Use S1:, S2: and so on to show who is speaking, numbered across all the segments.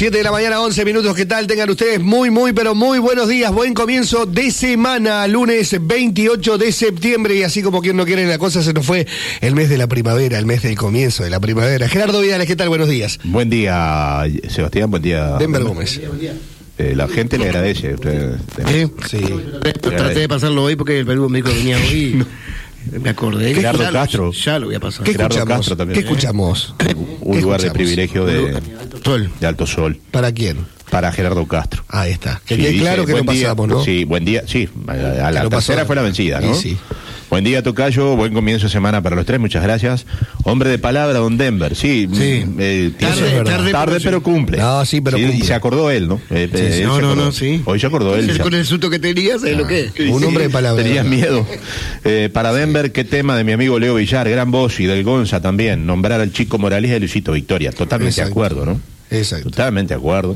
S1: 7 de la mañana, 11 minutos. ¿Qué tal? Tengan ustedes muy, pero muy buenos días. Buen comienzo de semana, lunes 28 de septiembre. Y así como quien no quiere la cosa, se nos fue el mes de la primavera, el mes del comienzo de la primavera. Gerardo Vidales, ¿qué tal? Buenos días.
S2: Buen día, Sebastián. Buen día,
S1: Denver Gómez.
S2: Buen día. La gente le agradece.
S1: Sí.
S3: Traté de pasarlo hoy porque el Perú me dijo que venía hoy. No. Me acordé.
S2: Gerardo Castro.
S3: Ya lo voy a pasar.
S1: ¿Qué
S2: Gerardo
S1: escuchamos?
S2: Castro también.
S1: ¿Qué escuchamos?
S2: Un lugar de privilegio de Alto Sol.
S1: ¿Para quién?
S2: Para Gerardo Castro.
S1: Ahí está. Que
S2: Sí,
S1: quede
S2: dice,
S1: claro que lo pasamos, ¿no?
S2: Sí, buen día. Sí, a la tercera fue la vencida, ¿no?
S1: Sí.
S2: Buen día, tocayo. Buen comienzo de semana para los tres. Muchas gracias. Hombre de palabra, don Denver. Sí. Tarde, pero cumple.
S1: No, sí, pero cumple.
S2: Y se acordó él, ¿no?
S3: Sí.
S2: Hoy se acordó él.
S3: Con el susto que tenía, ¿sabes lo que es?
S1: Un hombre de palabra.
S2: Tenías miedo. Para Denver, qué tema de mi amigo Leo Villar, gran voz, y del Gonza también. Nombrar al Chico Morales y a Luisito Victoria. Totalmente de acuerdo, ¿no?
S1: Exacto.
S2: Totalmente de acuerdo.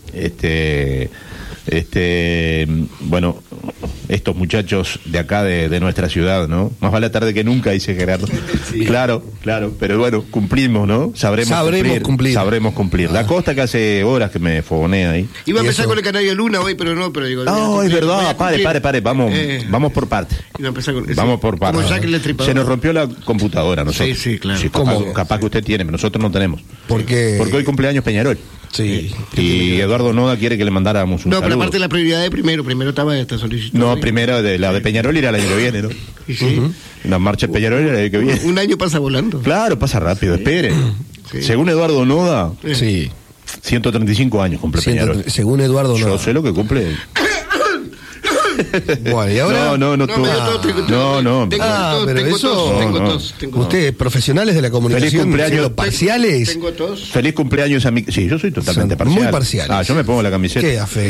S2: Bueno, estos muchachos de acá de nuestra ciudad, ¿no? Más vale tarde que nunca, dice Gerardo. Sí. Claro, pero bueno, cumplimos, ¿no? Sabremos cumplir. La Costa, que hace horas que me fogonea ahí.
S3: Iba a empezar con el Canario Luna hoy, pero digo.
S2: No, es verdad, pare, vamos por parte. Vamos por parte. Se nos rompió la computadora, nosotros.
S3: Sí, claro.
S2: Sí, capaz que usted tiene, pero nosotros no tenemos.
S1: Porque
S2: hoy cumpleaños Peñarol.
S1: Sí.
S2: Y Eduardo Noda quiere que le mandáramos un saludo.
S3: No, pero aparte la prioridad de primero estaba esta solicitud.
S2: No, primero la de Peñarol irá el año que viene, ¿no?
S3: Sí.
S2: La marcha de Peñarol irá el año que viene.
S3: Un año pasa volando.
S2: Claro, pasa rápido, espere. Sí. Según Eduardo Noda, 135 años cumple Peñarol.
S1: Según Eduardo Noda.
S2: Yo sé lo que cumple.
S1: Bueno, y ahora.
S2: No.
S3: Tengo tos.
S1: Ustedes, profesionales de la comunicación,
S2: feliz cumpleaños.
S1: Parciales.
S3: Tengo tos.
S2: Feliz cumpleaños a mi. Sí, yo soy totalmente parcial.
S1: Muy parcial.
S2: Yo me pongo la camiseta.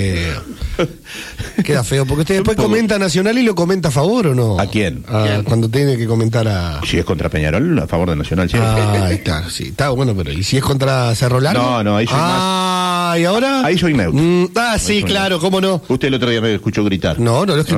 S1: Queda feo, porque usted después comenta Nacional y lo comenta a favor, ¿o no?
S2: ¿A quién?
S1: Cuando tiene que comentar a.
S2: Si es contra Peñarol, a favor de Nacional, sí.
S1: Ahí está, sí. Está bueno, pero ¿y si es contra Cerro Largo?
S2: No, ahí soy más.
S1: ¿Y ahora?
S2: Ahí soy neutro.
S1: Sí, claro, cómo no.
S2: Usted el otro día me escuchó gritar.
S1: No.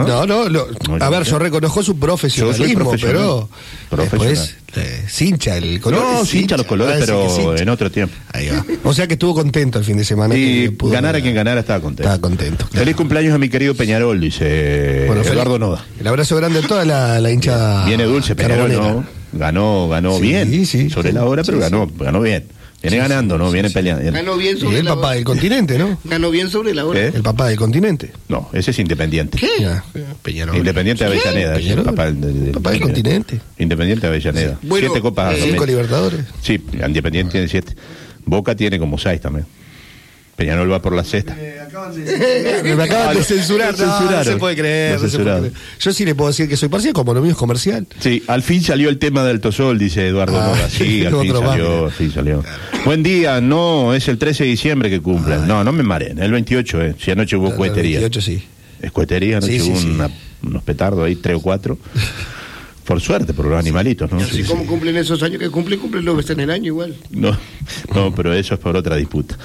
S1: A ver, yo reconozco su profesionalismo, pero después se hincha el color.
S2: No, se hincha los colores, pero en otro tiempo.
S1: Ahí va. O sea que estuvo contento el fin de semana.
S2: Y ganara quien ganara, estaba contento.
S1: Estaba contento. Claro.
S2: Feliz cumpleaños a mi querido Peñarol, dice Eduardo Noda.
S1: El abrazo grande a toda la hinchada.
S2: Viene dulce, Peñarol, ¿no? Ganó bien. Sobre la hora, pero ganó bien. Viene ganando, ¿no? Viene peleando.
S3: Ganó bien sobre
S1: el papá del continente, ¿no?
S3: Ganó bien sobre la hora.
S1: El papá del continente.
S2: No, ese es Independiente.
S3: ¿Qué?
S1: Peñarol.
S2: Independiente de Avellaneda.
S1: El papá del continente.
S2: Independiente de Avellaneda.
S1: Sí. Bueno,
S2: 7 copas.
S1: 5 Libertadores.
S2: Sí, Independiente tiene 7. Boca tiene como 6 también. Peñarol va por la sexta.
S1: Me acaban de censurar. No se puede creer. Yo sí le puedo decir que soy parcial, como lo mío es comercial.
S2: Sí, al fin salió el tema del Tosol, dice Eduardo Noda. Sí, al fin salió. Claro. Buen día, no, es el 13 de diciembre que cumplen. No me maren, el 28 si anoche hubo cohetería.
S1: El 28 sí.
S2: Es cohetería, anoche hubo unos petardos ahí, 3 o 4. Por suerte, por los animalitos, ¿no?
S3: Sí, ¿cómo cumplen esos años que cumplen los que están en el año igual?
S2: No, pero eso es por otra disputa.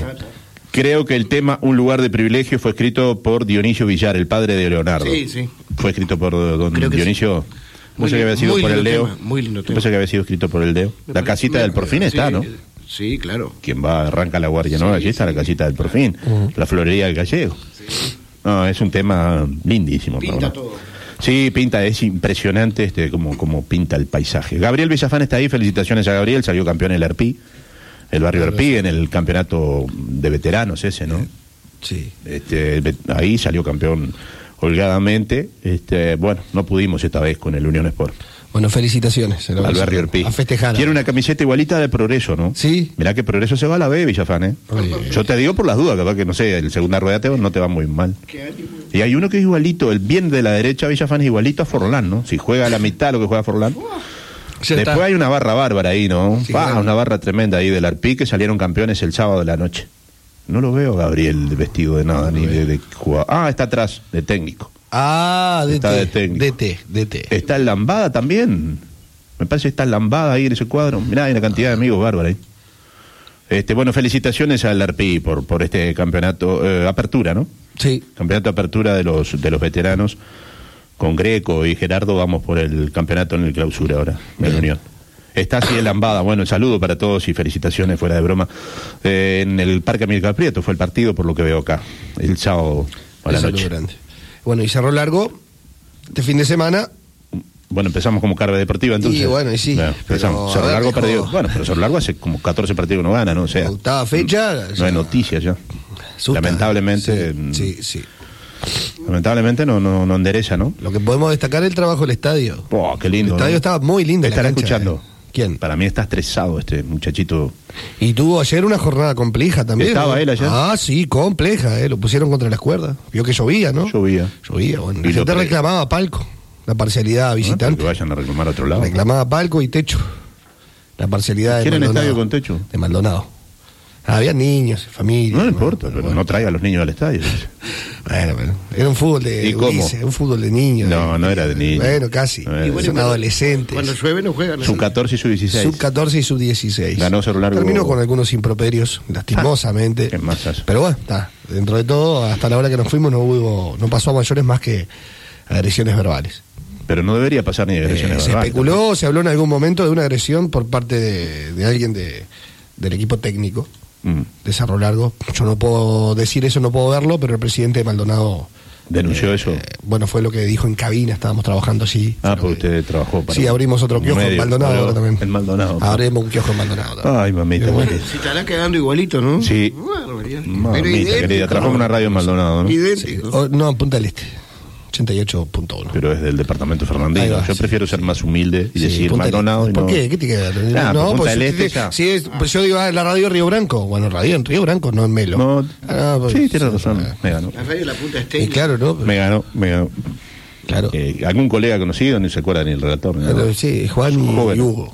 S2: Creo que el tema Un lugar de privilegio fue escrito por Dionisio Villar, el padre de Leonardo.
S3: Sí.
S2: Fue escrito por don Dionisio. No sé que había sido por el Leo.
S3: Muy lindo tema.
S2: No sé que había sido escrito por el Leo. La casita del Porfín está, ¿no?
S3: Sí, claro.
S2: Quien arranca la Guardia Nueva, allí está la casita del Porfín. La florería del Gallego. No, es un tema lindísimo.
S3: Pinta todo.
S2: Sí, pinta, es impresionante como pinta el paisaje. Gabriel Villafán está ahí, felicitaciones a Gabriel, salió campeón en el Arpí. El barrio Arpí, en el campeonato de veteranos ese, ¿no?
S1: Sí.
S2: Ahí salió campeón holgadamente. Bueno, no pudimos esta vez con el Unión Sport.
S1: Bueno, felicitaciones.
S2: Al barrio Arpí.
S1: A festejar.
S2: Tiene una camiseta igualita de Progreso, ¿no?
S1: Sí.
S2: Mirá que Progreso se va a la B, Villafán, ¿eh? Yo te digo por las dudas, capaz que, no sé, el segunda rueda no te va muy mal. Y hay uno que es igualito, el bien de la derecha, Villafán, es igualito a Forlán, ¿no? Si juega a la mitad lo que juega Forlán. Después hay una barra bárbara ahí, ¿no? Sí, una barra tremenda ahí del Arpí, que salieron campeones el sábado de la noche. No lo veo, Gabriel, vestido de nada, ni de jugador. Está atrás, de técnico.
S1: Está
S2: de técnico.
S1: DT.
S2: Está en Lambada también. Me parece que está en Lambada ahí en ese cuadro. Mirá, hay una cantidad de amigos bárbaros ahí. Bueno, felicitaciones al Arpí por este campeonato, apertura, ¿no?
S1: Sí.
S2: Campeonato apertura de los veteranos. Con Greco y Gerardo vamos por el campeonato en el clausura ahora, de la Unión. Está así el Lambada. Bueno, saludo para todos y felicitaciones, fuera de broma. En el Parque Amílcar Prieto fue el partido, por lo que veo acá, el sábado a la noche.
S1: Grande. Bueno, y Cerro Largo, este fin de semana.
S2: Bueno, empezamos como Carve Deportiva, entonces.
S1: Y bueno, y sí.
S2: Empezamos. Cerro Largo perdió. Bueno, pero Cerro Largo hace como 14 partidos que no gana, ¿no? O sea,
S1: la octava fecha.
S2: No hay noticias ya.
S1: Asusta.
S2: Lamentablemente.
S1: Sí.
S2: Lamentablemente no endereza, ¿no?
S1: Lo que podemos destacar es el trabajo del estadio.
S2: Oh, qué lindo.
S1: El estadio estaba muy lindo.
S2: ¿Estará escuchando?
S1: ¿Quién?
S2: Para mí está estresado este muchachito.
S1: Y tuvo ayer una jornada compleja también.
S2: ¿Estaba él ayer?
S1: Ah, sí, compleja, lo pusieron contra las cuerdas. Vio que llovía, ¿no?
S2: Llovía,
S1: bueno. La gente reclamaba palco, la parcialidad visitante.
S2: Que vayan a reclamar a otro lado.
S1: Reclamaba palco y techo. La parcialidad de
S2: ¿Quieren
S1: Maldonado.
S2: estadio con techo?
S1: De Maldonado. Había niños, familias.
S2: No importa, pero no traiga a los niños al estadio.
S1: Bueno, era un fútbol de Ulises, un fútbol de niños.
S2: No era de niños.
S1: Bueno, casi. Son adolescentes.
S3: Cuando llueve no juegan.
S2: Sub 14 y sub 16.
S1: Sub 14 y sub 16.
S2: Ganó Cerro Largo.
S1: Terminó con algunos improperios, lastimosamente.
S2: ¿Qué más hace?
S1: Pero bueno, está. Dentro de todo, hasta la hora que nos fuimos no pasó a mayores más que agresiones verbales.
S2: Pero no debería pasar ni agresiones verbales.
S1: Se especuló, se habló en algún momento de una agresión por parte de alguien del equipo técnico de Cerro Largo. Yo no puedo decir eso, no puedo verlo, pero el presidente Maldonado
S2: denunció eso.
S1: Bueno, fue lo que dijo en cabina, estábamos trabajando allí.
S2: Pues usted trabajó para.
S1: Sí, abrimos otro kiosco en Maldonado ahora también.
S2: En Maldonado.
S1: Abrimos un kiosco en Maldonado también.
S2: Ay, mamita.
S3: Bueno, se estará quedando igualito, ¿no?
S2: Sí. Mamita querida, trabajó en una radio en Maldonado, ¿no?
S3: Idéntico.
S1: Sí. No, en Punta del Este. 88.1.
S2: Pero es del departamento Fernandino. Yo prefiero ser más humilde y decir
S1: Punta
S2: Maldonado.
S1: ¿Por qué? ¿Qué te queda?
S2: No, Punta del Este ya.
S1: Pues yo digo, la radio Río Branco. Bueno, radio en Río Branco, no en Melo.
S2: No,
S1: pues,
S2: sí, tienes razón. Me ganó.
S3: La radio de la Punta Este.
S1: Claro, ¿no?
S2: Me ganó.
S1: Claro.
S2: Algún colega conocido, ni se acuerda ni el relator.
S1: Claro, sí, Juan y Hugo.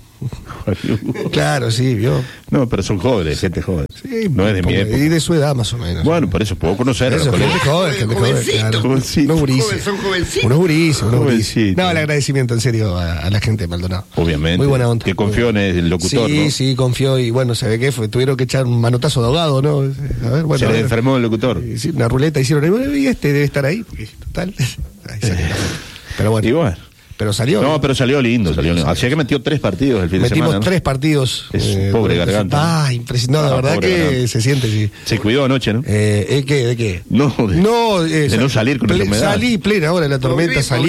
S1: Claro, sí, vio.
S2: No, pero son jóvenes, gente joven.
S1: Sí,
S2: no es de mi época.
S1: Y de su edad más o menos.
S2: Bueno, por eso puedo conocer a los
S1: gente
S2: colegas.
S1: joven, claro. Unos gurises.
S3: Son jovencitos.
S1: Unos gurises. No, el
S2: agradecimiento
S1: agradecimiento en serio a la gente de Maldonado.
S2: Obviamente.
S1: Muy buena onda.
S2: Que confió en el locutor,
S1: sí,
S2: ¿no?
S1: Sí, confió y bueno, se ve que tuvieron que echar un manotazo de ahogado, ¿no? A ver, bueno.
S2: Se le enfermó el locutor.
S1: Sí, una ruleta hicieron y debe estar ahí, porque total. Ahí salió la foto. Pero bueno.
S2: Igual.
S1: Pero salió.
S2: No, pero salió lindo. Así que metió 3 partidos el fin de semana.
S1: Metimos 3 partidos.
S2: Pobre garganta.
S1: Impresionante. La verdad que garganta. Se siente, sí.
S2: Se cuidó anoche, ¿no?
S1: ¿De qué?
S2: No, de no salir con la humedad.
S1: Salí plena hora de la tormenta, salí.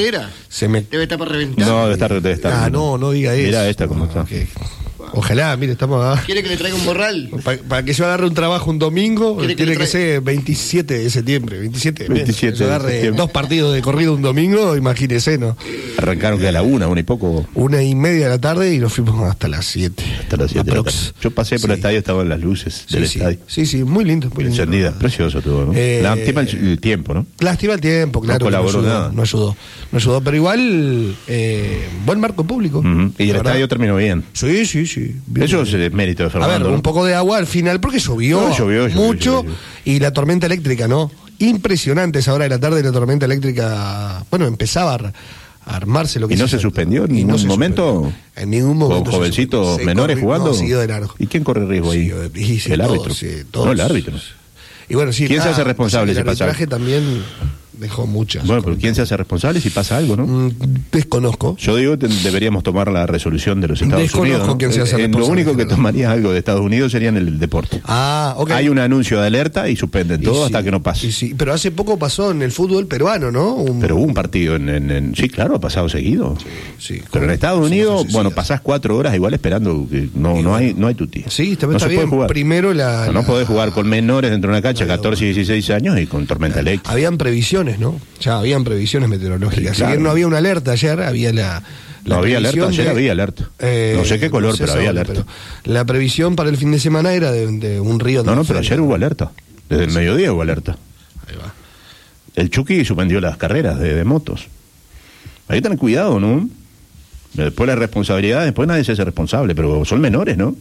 S3: Debe estar para reventar.
S2: No, debe estar.
S1: No diga eso.
S2: Mira esta cómo está.
S1: Okay. Ojalá, mire, estamos acá.
S3: ¿Quiere que le traiga un morral?
S1: Para que yo agarre un trabajo un domingo, tiene que ser 27 de septiembre. 27
S2: 27
S1: yo agarre 2 partidos de corrido un domingo, imagínese, ¿no?
S2: Arrancaron que a la 1 y poco.
S1: 1:30 de la tarde y nos fuimos hasta las 7.
S2: Hasta las 7. Yo pasé por el estadio, estaban las luces del estadio.
S1: Sí, muy lindo.
S2: Encendidas, precioso todo, ¿no? Lástima el tiempo, ¿no?
S1: Lástima el tiempo, claro.
S2: No colaboró nada.
S1: No ayudó, pero igual, buen marco público.
S2: Y el estadio terminó bien.
S1: Sí. Bien.
S2: Eso es el mérito de Fernando.
S1: A ver, un poco de agua al final, porque llovió mucho. Y la tormenta eléctrica, ¿no? Impresionante esa hora de la tarde, la tormenta eléctrica, bueno, empezaba a armarse lo que
S2: ¿Y no se suspendió en ningún momento?
S1: En ningún momento.
S2: ¿Con jovencitos menores jugando?
S1: No, siguió de largo.
S2: ¿Y quién corre riesgo ahí?
S1: El
S2: árbitro.
S1: Todos.
S2: No, el árbitro.
S1: Y bueno, sí.
S2: ¿Quién se hace responsable si pasa algo?
S1: El arbitraje también dejó muchas.
S2: Bueno, pero ¿quién se hace responsable si pasa algo, no?
S1: Desconozco.
S2: Yo digo que deberíamos tomar la resolución de los Estados Unidos, ¿no?
S1: Quién se hace responsable.
S2: Lo único que tomaría algo de Estados Unidos sería en el deporte.
S1: Ok.
S2: Hay un anuncio de alerta y suspenden todo hasta que no pase.
S1: Sí, pero hace poco pasó en el fútbol peruano, ¿no?
S2: Pero hubo un partido sí, claro, ha pasado seguido.
S1: Sí.
S2: Pero en Estados Unidos, bueno, pasás 4 horas igual esperando que no hay tutí.
S1: Sí, está
S2: no se
S1: bien.
S2: Puede jugar.
S1: Primero
S2: no podés jugar con menores dentro de una cancha, 14 y 16 años y con tormenta eléctrica.
S1: Habían previsiones, ¿no? Ya habían previsiones meteorológicas. Sí, claro. Si bien no había una alerta ayer, había
S2: no había alerta, ayer había alerta. No sé qué color, pero había alerta. Pero
S1: la previsión para el fin de semana era de un río.
S2: No, pero ayer hubo alerta. Desde el mediodía hubo alerta.
S1: Ahí va.
S2: El Chucky suspendió las carreras de motos. Hay que tener cuidado, ¿no? Después la responsabilidad, después nadie se hace responsable, pero son menores, ¿no?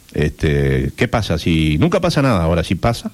S2: ¿Qué pasa? Si nunca pasa nada, ahora sí pasa.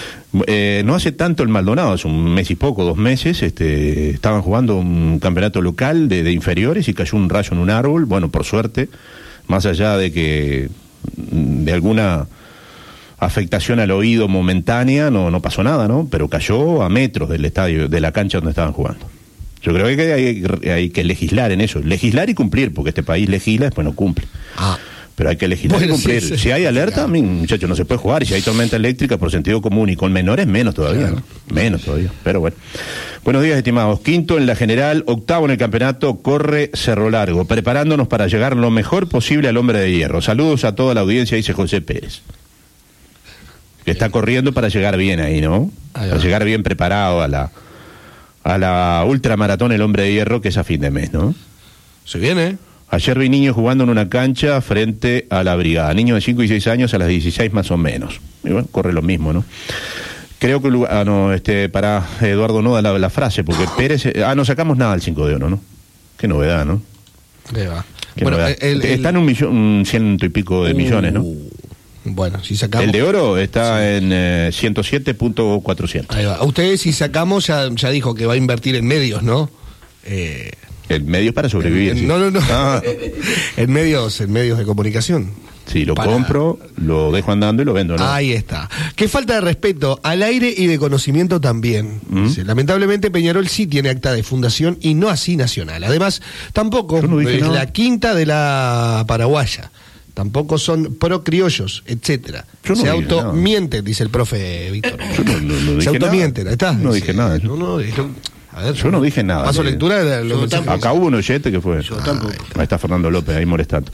S2: No hace tanto el Maldonado, hace un mes y poco, 2 meses, estaban jugando un campeonato local de inferiores y cayó un rayo en un árbol. Bueno, por suerte, más allá de que de alguna afectación al oído momentánea, no pasó nada, ¿no? Pero cayó a metros del estadio, de la cancha donde estaban jugando. Yo creo que hay que legislar en eso, legislar y cumplir, porque este país legisla, después no cumple. Pero hay que legislar y cumplir. Sí, si hay alerta, muchachos, no se puede jugar. Y si hay tormenta eléctrica, por sentido común y con menores, menos todavía, ¿no? Menos todavía. Pero bueno. Buenos días, estimados. Quinto en la general, octavo en el campeonato, corre Cerro Largo, preparándonos para llegar lo mejor posible al Hombre de Hierro. Saludos a toda la audiencia, dice José Pérez. Que está corriendo para llegar bien ahí, ¿no? Para llegar bien preparado a la ultramaratón El Hombre de Hierro, que es a fin de mes, ¿no?
S1: Se viene.
S2: Ayer vi niños jugando en una cancha frente a la brigada. Niños de 5 y 6 años a las 16 más o menos. Y bueno, corre lo mismo, ¿no? Creo que para Eduardo no da la frase, porque Pérez... no sacamos nada al 5 de oro, ¿no? Qué novedad, ¿no?
S1: Bueno,
S2: está en 100 y pico de millones, ¿no?
S1: Bueno, si sacamos...
S2: El de oro está en 107.400.
S1: Ahí va. Ustedes, si sacamos, ya dijo que va a invertir en medios, ¿no?
S2: El medio para sobrevivir.
S1: No. en medios de comunicación.
S2: Sí, compro, lo dejo andando y lo vendo, ¿no?
S1: Ahí está. Qué falta de respeto al aire y de conocimiento también. Dice, lamentablemente Peñarol sí tiene acta de fundación y no así nacional. Además, tampoco es la quinta de la paraguaya. Tampoco son pro-criollos, etcétera. Se automienten, dice el profe Víctor. Se automienten, ahí está.
S2: No dije nada.
S1: A ver,
S2: yo no dije nada.
S1: Paso lectura de los mensajes.
S2: Acá hubo un oyente que fue. Ahí está Fernando López, ahí molestando.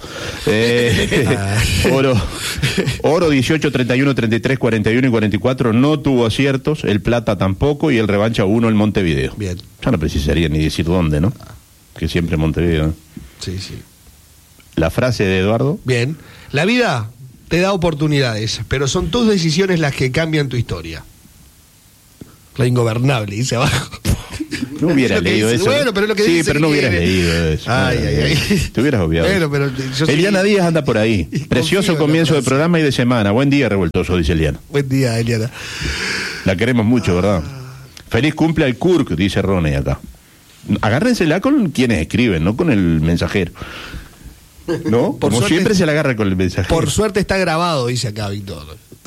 S2: Oro 18, 31, 33, 41 y 44 no tuvo aciertos. El Plata tampoco. Y el Revancha 1 el Montevideo.
S1: Bien.
S2: Ya no precisaría ni decir dónde, ¿no? Que siempre Montevideo, ¿no?
S1: Sí.
S2: La frase de Eduardo.
S1: Bien. La vida te da oportunidades, pero son tus decisiones las que cambian tu historia. La ingobernable, dice abajo.
S2: No hubiera leído eso.
S1: Bueno, pero lo que
S2: sí,
S1: dice
S2: pero no hubieras leído eso.
S1: Ay.
S2: Te hubieras obviado.
S1: Bueno, pero
S2: Eliana Díaz anda por ahí. Precioso comienzo de programa y de semana. Buen día, revoltoso, dice Eliana.
S1: Buen día, Eliana.
S2: La queremos mucho, ¿verdad? Feliz cumple al Kirk, dice Ronnie acá. Agárrensela con quienes escriben, no con el mensajero. ¿No? Como suerte, siempre se la agarra con el mensajero.
S1: Por suerte está grabado, dice acá Víctor.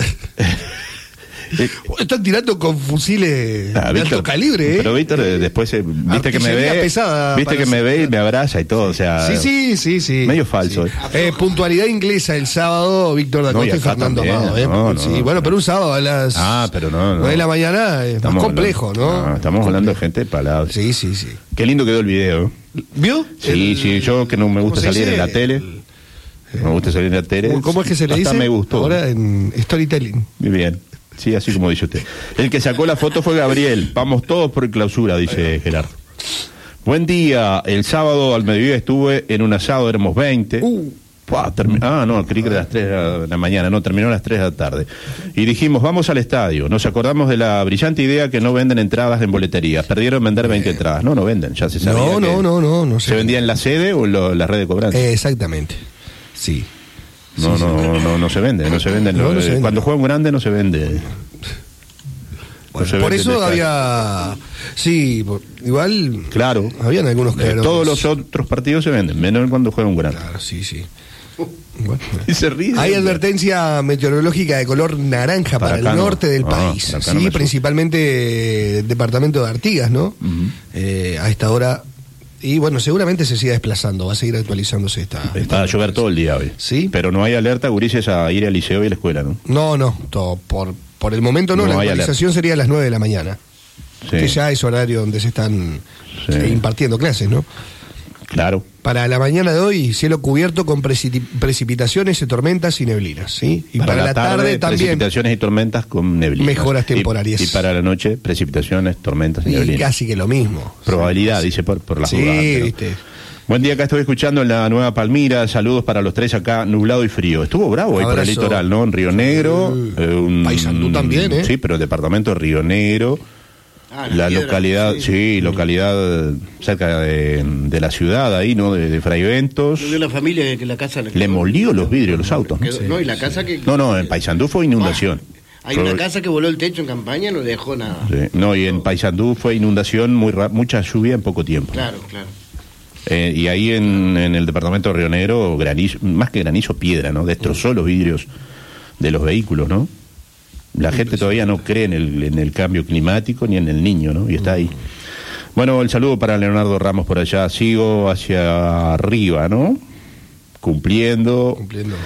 S1: Están tirando con fusiles de alto calibre,
S2: Pero Víctor después viste que me ve y me abraza y todo, o sea,
S1: sí.
S2: Medio falso.
S1: Puntualidad inglesa el sábado, Víctor da Costa y Fernando Amado, bueno, pero un sábado a las
S2: pero 9
S1: de la mañana es más complejo, ¿no?
S2: Estamos hablando de gente de palabras.
S1: Sí.
S2: Qué lindo quedó el video.
S1: ¿Vio?
S2: Sí, yo que no me gusta salir en la tele. Me gusta salir en la tele.
S1: ¿Cómo es que se le dice?
S2: Me gustó.
S1: Ahora en storytelling.
S2: Muy bien. Sí, así como dice usted. El que sacó la foto fue Gabriel. Vamos todos por clausura, dice Gerardo. Buen día. El sábado al mediodía estuve en un asado, éramos 20. Creí que era a las 3 de la mañana. No, terminó a las 3 de la tarde. Y dijimos, vamos al estadio. Nos acordamos de la brillante idea que no venden entradas en boletería. Perdieron vender 20 entradas. No venden, ya se sabía.
S1: No.
S2: ¿Se vendía en la sede o en la red de cobranza?
S1: Exactamente. Sí.
S2: No se vende. Cuando juega un grande no se vende.
S1: Bueno, por eso había... Sí, igual...
S2: Claro.
S1: Habían algunos que...
S2: Todos los otros partidos se venden, menos cuando juega un grande.
S1: Claro, sí.
S2: Bueno. Y se ríe.
S1: Hay advertencia meteorológica de color naranja para el norte del país. Sí, principalmente el departamento de Artigas, ¿no? A esta hora... Y bueno, seguramente se siga desplazando, va a seguir actualizándose esta
S2: va a llover todo el día hoy.
S1: Sí.
S2: Pero no hay alerta, gurises, a ir al liceo y a la escuela, ¿no?
S1: No, por el momento no la actualización sería a las 9 de la mañana. Sí. Que ya es horario donde se están impartiendo clases, ¿no?
S2: Claro.
S1: Para la mañana de hoy, cielo cubierto con precipitaciones, tormentas y neblinas, ¿sí? Y para la tarde también.
S2: Precipitaciones y tormentas con neblinas.
S1: Mejoras temporarias.
S2: Y para la noche, precipitaciones, tormentas y neblinas.
S1: Casi que lo mismo.
S2: Probabilidad, dice por las dudas.
S1: Sí, viste.
S2: Buen día, acá estoy escuchando en la Nueva Palmira. Saludos para los tres acá, nublado y frío. Estuvo bravo ahí por el litoral, ¿no? En Río Negro.
S1: Paysandú también, ¿eh?
S2: Sí, pero el departamento de Río Negro. La localidad, localidad cerca de la ciudad ahí, ¿no? De Fray Ventos.
S3: De la familia que la casa
S2: le molió los vidrios, los autos.
S3: No, y la casa que...
S2: No, en Paysandú fue inundación.
S3: Hay una casa que voló el techo en campaña, no dejó nada.
S2: Sí. No, y en Paysandú fue inundación, mucha lluvia en poco tiempo.
S3: Claro.
S2: Y ahí en el departamento de Río Negro, granizo, más que granizo, piedra, ¿no? Destrozó los vidrios de los vehículos, ¿no? La gente todavía no cree en el cambio climático ni en el niño, ¿no? Y está ahí. Bueno, el saludo para Leonardo Ramos por allá. Sigo hacia arriba, ¿no? Cumpliendo.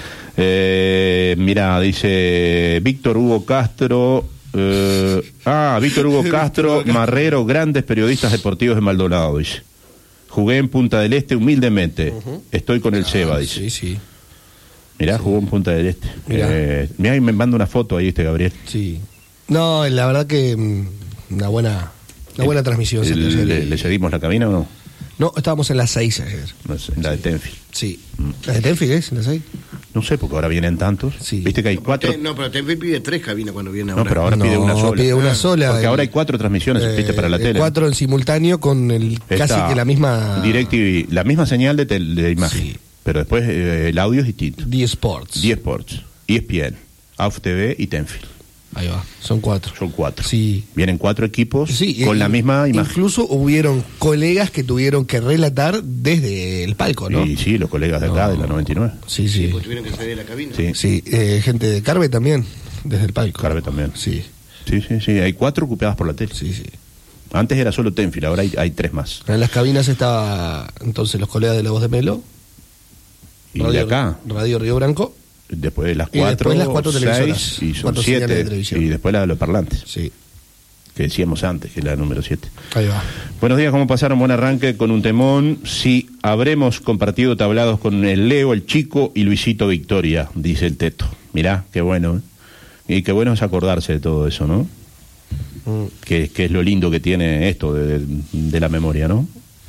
S2: Mira, dice Víctor Hugo Castro. Víctor Hugo Castro, Marrero, grandes periodistas deportivos de Maldonado, dice. Jugué en Punta del Este humildemente. Estoy con el Seba, dice.
S1: Sí.
S2: Mirá, jugó en Punta del Este. Mirá, y me manda una foto ahí Gabriel.
S1: Sí. No, la verdad que una buena transmisión.
S2: ¿Le cedimos la cabina o no?
S1: No, estábamos en las 6 ayer.
S2: No sé, en la de Tenfield.
S1: Sí. ¿La de Tenfield es? ¿En las 6?
S2: No sé, porque ahora vienen tantos.
S1: Sí.
S2: Viste que hay 4.
S3: No, pero Tenfield pide 3 cabinas cuando viene ahora.
S2: No, pero ahora pide una sola.
S1: Pide una sola.
S2: Porque ahora hay 4 transmisiones, viste, para la tele.
S1: 4 en simultáneo con casi que la misma...
S2: DirecTV, la misma señal de imagen. Sí. Pero después el audio es distinto.
S1: D Sports,
S2: ESPN, AUF TV y Tenfield.
S1: Ahí va, son 4.
S2: Son 4.
S1: Sí.
S2: Vienen 4 equipos con la misma imagen.
S1: Incluso hubieron colegas que tuvieron que relatar desde el palco, ¿no?
S2: Sí, los colegas de acá, de la 99.
S1: Sí.
S3: Pues tuvieron que salir de la cabina.
S1: Sí, gente de Carve también, desde el palco.
S2: Carve también.
S1: Sí.
S2: Sí, hay 4 ocupadas por la tele.
S1: Sí.
S2: Antes era solo Tenfield, ahora hay 3 más.
S1: En las cabinas estaba entonces los colegas de La Voz de Melo.
S2: Y de acá.
S1: Radio Río Branco.
S2: Después de las 4, 6 y son 7. Y después la de los parlantes.
S1: Sí.
S2: Que decíamos antes, que es la número 7.
S1: Ahí va.
S2: Buenos días, ¿cómo pasaron? Buen arranque con un temón. Sí, habremos compartido tablados con el Leo, el Chico y Luisito Victoria, dice el Teto. Mirá, qué bueno. Y qué bueno es acordarse de todo eso, ¿no? Que es lo lindo que tiene esto de la memoria, ¿no?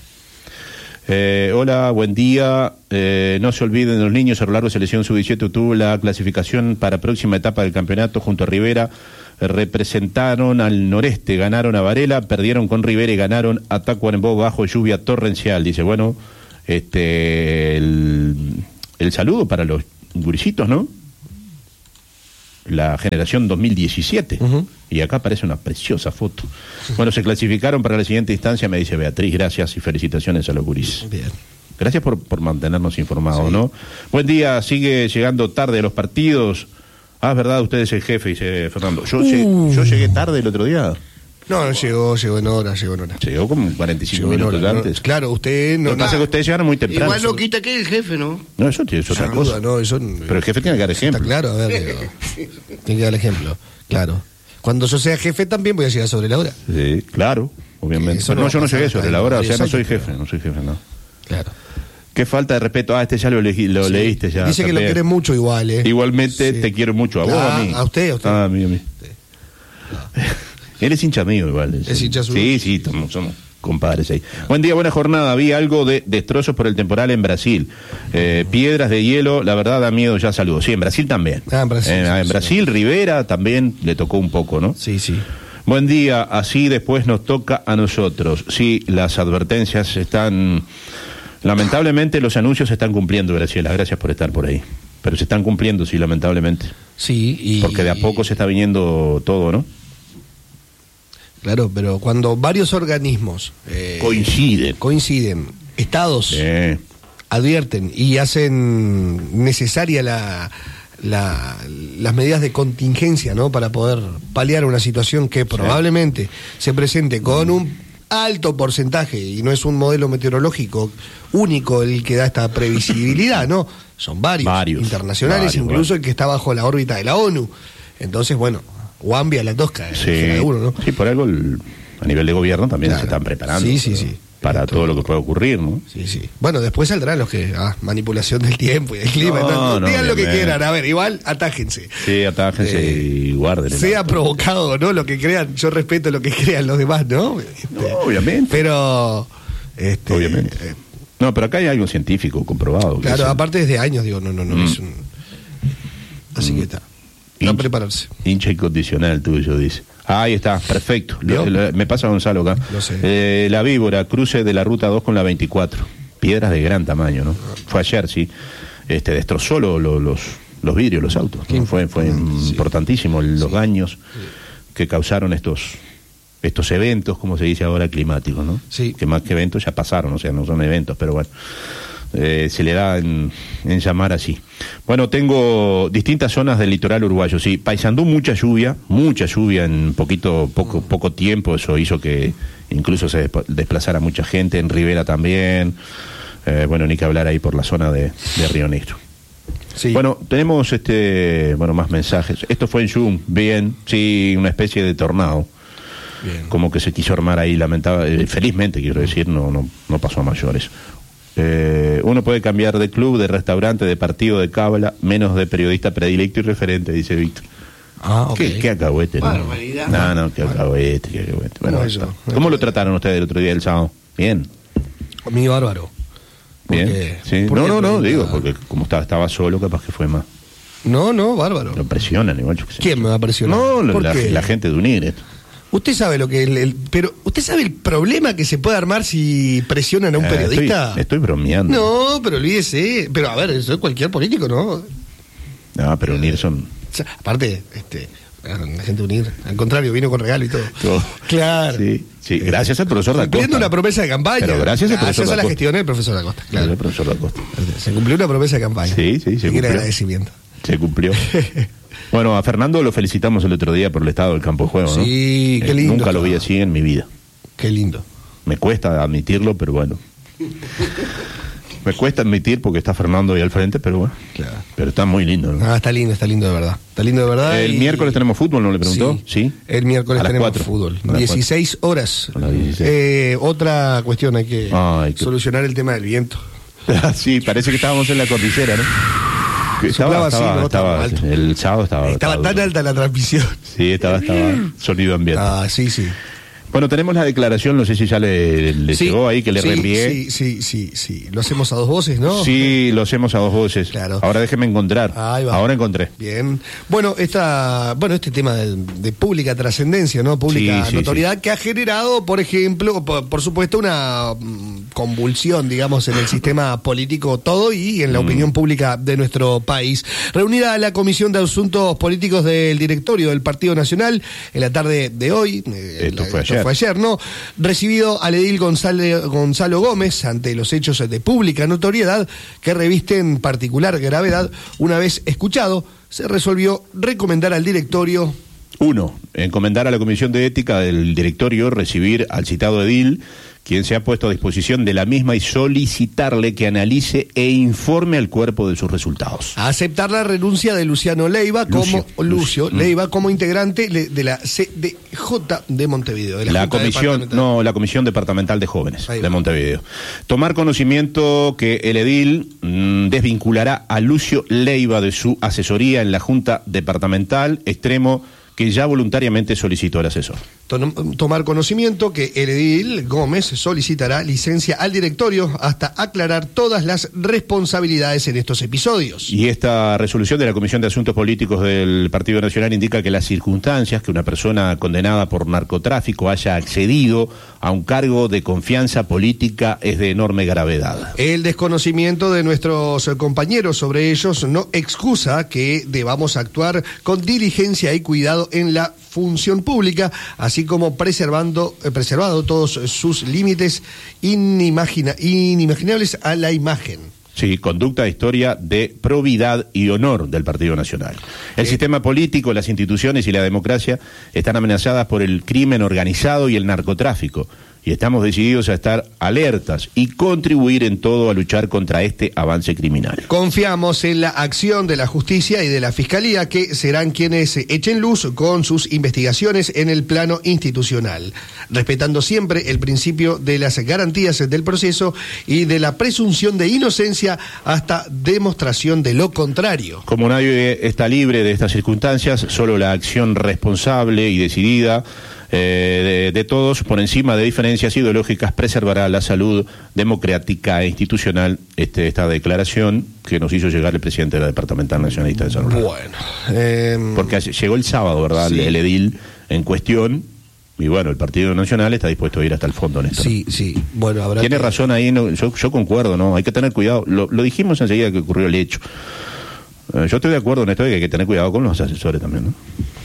S2: Hola, buen día. No se olviden de los niños. Cerro Largo Selección Sub-17 obtuvo la clasificación para próxima etapa del campeonato junto a Rivera. Representaron al noreste, ganaron a Varela, perdieron con Rivera y ganaron a Tacuarembó bajo lluvia torrencial. Dice, bueno, el saludo para los gurisitos, ¿no? La generación 2017. Y acá aparece una preciosa foto. Bueno, se clasificaron para la siguiente instancia, me dice Beatriz. Gracias y felicitaciones a los guris.
S1: Bien.
S2: Gracias por mantenernos informados, ¿no? Buen día, sigue llegando tarde a los partidos. Es verdad, usted es el jefe, dice Fernando. Yo llegué tarde el otro día.
S1: No, llegó en hora.
S2: Llegó como 45 minutos antes.
S1: No, claro, usted no...
S2: Lo que pasa es que ustedes llegaron muy temprano.
S3: Igual no quita que el jefe, ¿no?
S2: No, eso es otra cosa.
S1: No, eso...
S2: Pero el jefe tiene que dar ejemplo.
S1: Está claro, a ver, tiene que dar ejemplo, claro. Cuando yo sea jefe también voy a llegar sobre la hora.
S2: Sí, claro, obviamente. Pero yo no llegué sobre la hora, o sea, no soy jefe, no.
S1: Claro.
S2: Qué falta de respeto. Este ya lo leíste ya.
S1: Dice
S2: también.
S1: Que lo quiere mucho igual,
S2: Igualmente te quiero mucho, a vos, a mí.
S1: A usted.
S2: A mí. Sí. Él es hincha mío igual.
S1: ¿Es hincha suyo?
S2: Sí, somos compadres ahí. Buen día, buena jornada. Vi algo de destrozos por el temporal en Brasil. Piedras de hielo, la verdad da miedo, ya saludo. Sí, en Brasil también.
S1: En Brasil.
S2: En Brasil, Rivera también le tocó un poco, ¿no?
S1: Sí.
S2: Buen día, así después nos toca a nosotros. Sí, las advertencias están... Lamentablemente los anuncios se están cumpliendo, Graciela. Gracias por estar por ahí. Pero se están cumpliendo, sí, lamentablemente.
S1: Sí,
S2: porque de a poco se está viniendo todo, ¿no?
S1: Claro, pero cuando varios organismos coinciden, estados advierten y hacen necesaria las medidas de contingencia, ¿no? Para poder paliar una situación que probablemente se presente con un alto porcentaje, y no es un modelo meteorológico único el que da esta previsibilidad, ¿no? Son varios internacionales, incluso el que está bajo la órbita de la ONU. Entonces, bueno, Guambia la tosca, seguro, ¿no?
S2: Sí, por algo a nivel de gobierno también se están preparando.
S1: Sí.
S2: Para todo lo que pueda ocurrir, ¿no?
S1: Sí. Bueno, después saldrán los que... manipulación del tiempo y del clima. No, digan lo que quieran. A ver, igual, atájense.
S2: Sí, atájense y guarden.
S1: Sea provocado, ¿no? Lo que crean. Yo respeto lo que crean los demás, ¿no?
S2: Obviamente.
S1: Pero...
S2: obviamente. No, pero acá hay algo científico comprobado.
S1: Claro, aparte desde años, digo, no es un... Así que está. No prepararse.
S2: Hincha incondicional tuyo, dice. Ahí está, perfecto. Me pasa Gonzalo acá.
S1: No sé.
S2: La Víbora, cruce de la ruta 2 con la 24. Piedras de gran tamaño, ¿no? Fue ayer, sí. Destrozó los vidrios, los autos, ¿no? Fue importantísimo los daños que causaron estos eventos, como se dice ahora, climáticos, ¿no?
S1: Sí.
S2: Que más que eventos ya pasaron, o sea, no son eventos, pero bueno. se le da en llamar así. Bueno, tengo distintas zonas del litoral uruguayo, sí. Paysandú, mucha lluvia en poco tiempo, eso hizo que incluso se desplazara mucha gente, en Rivera también, bueno, ni que hablar ahí por la zona de Río Negro.
S1: Sí.
S2: Bueno, tenemos más mensajes. Esto fue en Zoom, bien, sí, una especie de tornado. Bien. Como que se quiso armar ahí, felizmente quiero decir, no pasó a mayores. Uno puede cambiar de club, de restaurante, de partido, de cábala, menos de periodista predilecto y referente, dice Víctor.
S1: Okay.
S2: ¿Qué acahuete?
S1: Barbaridad.
S2: No, qué acahuete. Bueno,
S1: eso.
S2: ¿Cómo lo trataron ustedes el otro día, el sábado? Bien.
S1: Mi bárbaro.
S2: Bien. Sí. No, digo, porque como estaba solo, capaz que fue más.
S1: No, bárbaro.
S2: Lo presionan igual. Yo qué sé.
S1: ¿Quién me va a presionar?
S2: No, la gente de UNIR.
S1: ¿Usted sabe lo que pero usted sabe el problema que se puede armar si presionan a un periodista?
S2: Estoy bromeando.
S1: No, pero olvídese. Pero a ver, eso es cualquier político, ¿no?
S2: No, pero UNIR son...
S1: O sea, aparte, la gente de UNIR, al contrario, vino con regalo y todo. Claro.
S2: Sí, gracias al profesor da Costa.
S1: Cumpliendo una promesa de campaña.
S2: Pero gracias
S1: a la gestión del profesor da Costa. Claro,
S2: el profesor da Costa.
S1: Se cumplió una promesa de campaña.
S2: Sí, se cumplió.
S1: Agradecimiento.
S2: Se cumplió. Bueno, a Fernando lo felicitamos el otro día por el estado del campo de juego, ¿no?
S1: Sí, qué lindo.
S2: Nunca lo vi así en mi vida.
S1: Qué lindo.
S2: Me cuesta admitirlo, pero bueno. Me cuesta admitir porque está Fernando ahí al frente, pero bueno.
S1: Claro.
S2: Pero está muy lindo, ¿no?
S1: Está lindo de verdad. Está lindo de verdad.
S2: El miércoles tenemos fútbol, ¿no le preguntó? Sí.
S1: El miércoles tenemos
S2: 4.
S1: fútbol. 16 horas.
S2: A las 16.
S1: Otra cuestión, hay que solucionar el tema del viento.
S2: Sí, parece que estábamos en la cordillera, ¿no?
S1: Estaba alto.
S2: El sábado estaba
S1: tan alta la transmisión.
S2: Sí, estaba sonido ambiente.
S1: Sí.
S2: Bueno, tenemos la declaración, no sé si ya le llegó ahí, que le reenvié.
S1: Sí. Lo hacemos a dos voces, ¿no?
S2: Sí, lo hacemos a dos voces.
S1: Claro.
S2: Ahora déjeme encontrar.
S1: Ahí va.
S2: Ahora encontré.
S1: Bien. Bueno, este tema de pública trascendencia, ¿no? Pública notoriedad, que ha generado, por ejemplo, por supuesto, una convulsión, digamos, en el sistema político todo y en la opinión pública de nuestro país. Reunida la Comisión de Asuntos Políticos del Directorio del Partido Nacional en la tarde de hoy.
S2: Esto fue
S1: ayer, ¿no? Recibido al edil Gonzalo Gómez ante los hechos de pública notoriedad que revisten particular gravedad, una vez escuchado, se resolvió recomendar al directorio:
S2: 1. Encomendar a la Comisión de Ética del Directorio recibir al citado edil, quien se ha puesto a disposición de la misma, y solicitarle que analice e informe al cuerpo de sus resultados.
S1: A aceptar la renuncia de Luciano Leiva Lucio Leiva como integrante de la CDJ de Montevideo. De
S2: la Comisión Departamental de Jóvenes de Montevideo. Tomar conocimiento que el edil desvinculará a Lucio Leiva de su asesoría en la Junta Departamental, extremo que ya voluntariamente solicitó el asesor.
S1: Tomar conocimiento que el edil Gómez solicitará licencia al directorio hasta aclarar todas las responsabilidades en estos episodios.
S2: Y esta resolución de la Comisión de Asuntos Políticos del Partido Nacional indica que las circunstancias que una persona condenada por narcotráfico haya accedido a un cargo de confianza política es de enorme gravedad.
S1: El desconocimiento de nuestros compañeros sobre ellos no excusa que debamos actuar con diligencia y cuidado en la función pública, así como preservado todos sus límites inimaginables a la imagen.
S2: Sí, conducta, historia de probidad y honor del Partido Nacional. El sistema político, las instituciones y la democracia están amenazadas por el crimen organizado y el narcotráfico, y estamos decididos a estar alertas y contribuir en todo a luchar contra este avance criminal.
S1: Confiamos en la acción de la justicia y de la fiscalía, que serán quienes echen luz con sus investigaciones en el plano institucional, respetando siempre el principio de las garantías del proceso y de la presunción de inocencia hasta demostración de lo contrario.
S2: Como nadie está libre de estas circunstancias, solo la acción responsable y decidida de todos, por encima de diferencias ideológicas, preservará la salud democrática e institucional. Esta declaración que nos hizo llegar el presidente de la Departamental Nacionalista de San Luis.
S1: Bueno,
S2: porque llegó el sábado, ¿verdad? Sí. El edil en cuestión. Y bueno, el Partido Nacional está dispuesto a ir hasta el fondo en esto.
S1: Sí. Bueno,
S2: tiene razón ahí, no, yo concuerdo, ¿no? Hay que tener cuidado. Lo dijimos enseguida que ocurrió el hecho. Yo estoy de acuerdo en esto de que hay que tener cuidado con los asesores también, ¿no?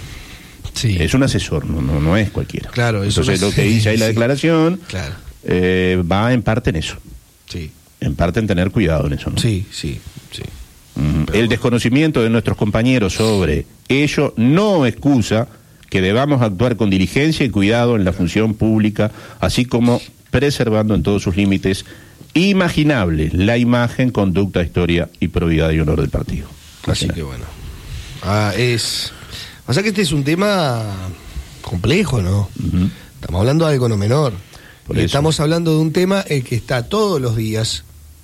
S1: Sí.
S2: Es un asesor, no es cualquiera.
S1: Claro, eso.
S2: Entonces lo que dice ahí la declaración
S1: claro.
S2: Va en parte en eso.
S1: Sí.
S2: en parte en tener cuidado en eso, ¿no?
S1: Sí.
S2: El desconocimiento de nuestros compañeros sobre ello no excusa que debamos actuar con diligencia y cuidado en la función pública, así como preservando en todos sus límites imaginables la imagen, conducta, historia y probidad y honor del partido.
S1: Así que bueno. O sea que este es un tema complejo, ¿no? Uh-huh. Estamos hablando de algo no menor. Y estamos hablando de un tema que está todos los días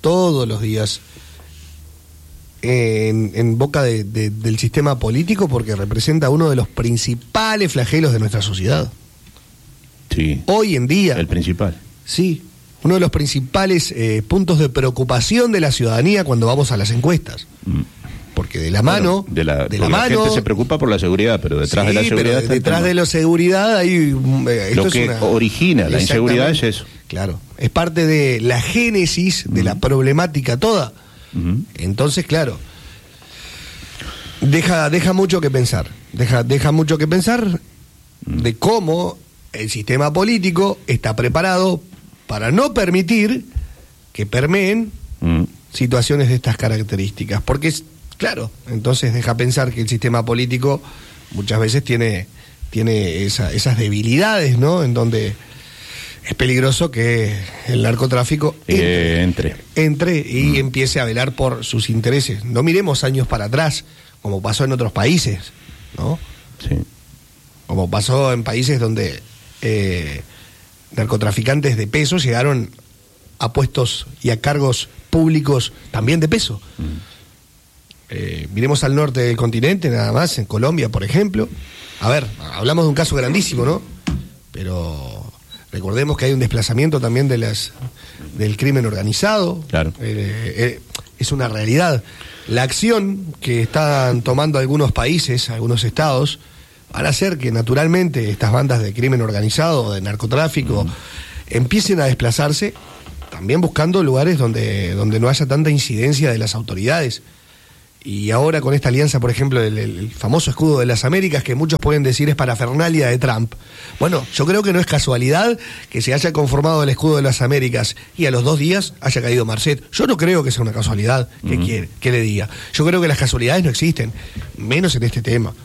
S1: en boca del sistema político, porque representa uno de los principales flagelos de nuestra sociedad.
S2: Sí.
S1: Hoy en día.
S2: El principal.
S1: Sí. Uno de los principales puntos de preocupación de la ciudadanía cuando vamos a las encuestas. Porque de la mano...
S2: La gente se preocupa por la seguridad, pero detrás de la seguridad...
S1: Pero detrás de la seguridad hay...
S2: Lo que origina la inseguridad es eso.
S1: Claro. Es parte de la génesis de la problemática toda. Entonces, claro, deja mucho que pensar. Deja mucho que pensar de cómo el sistema político está preparado para no permitir que permeen situaciones de estas características. Porque, claro, entonces deja pensar que el sistema político muchas veces tiene esas debilidades, ¿no? En donde es peligroso que el narcotráfico entre y empiece a velar por sus intereses. No miremos años para atrás, como pasó en otros países, ¿no?
S2: Sí.
S1: Como pasó en países donde narcotraficantes de peso llegaron a puestos y a cargos públicos también de peso. Miremos al norte del continente, nada más, en Colombia, por ejemplo. A ver, hablamos de un caso grandísimo, ¿no? Pero recordemos que hay un desplazamiento también del crimen organizado.
S2: Claro.
S1: Es una realidad. La acción que están tomando algunos países, algunos estados, van a hacer que naturalmente estas bandas de crimen organizado, de narcotráfico, empiecen a desplazarse, también buscando lugares donde no haya tanta incidencia de las autoridades. Y ahora con esta alianza, por ejemplo, el famoso escudo de las Américas, que muchos pueden decir es parafernalia de Trump. Bueno, yo creo que no es casualidad que se haya conformado el escudo de las Américas y a los 2 días haya caído Marcet. Yo no creo que sea una casualidad, que le diga. Yo creo que las casualidades no existen, menos en este tema.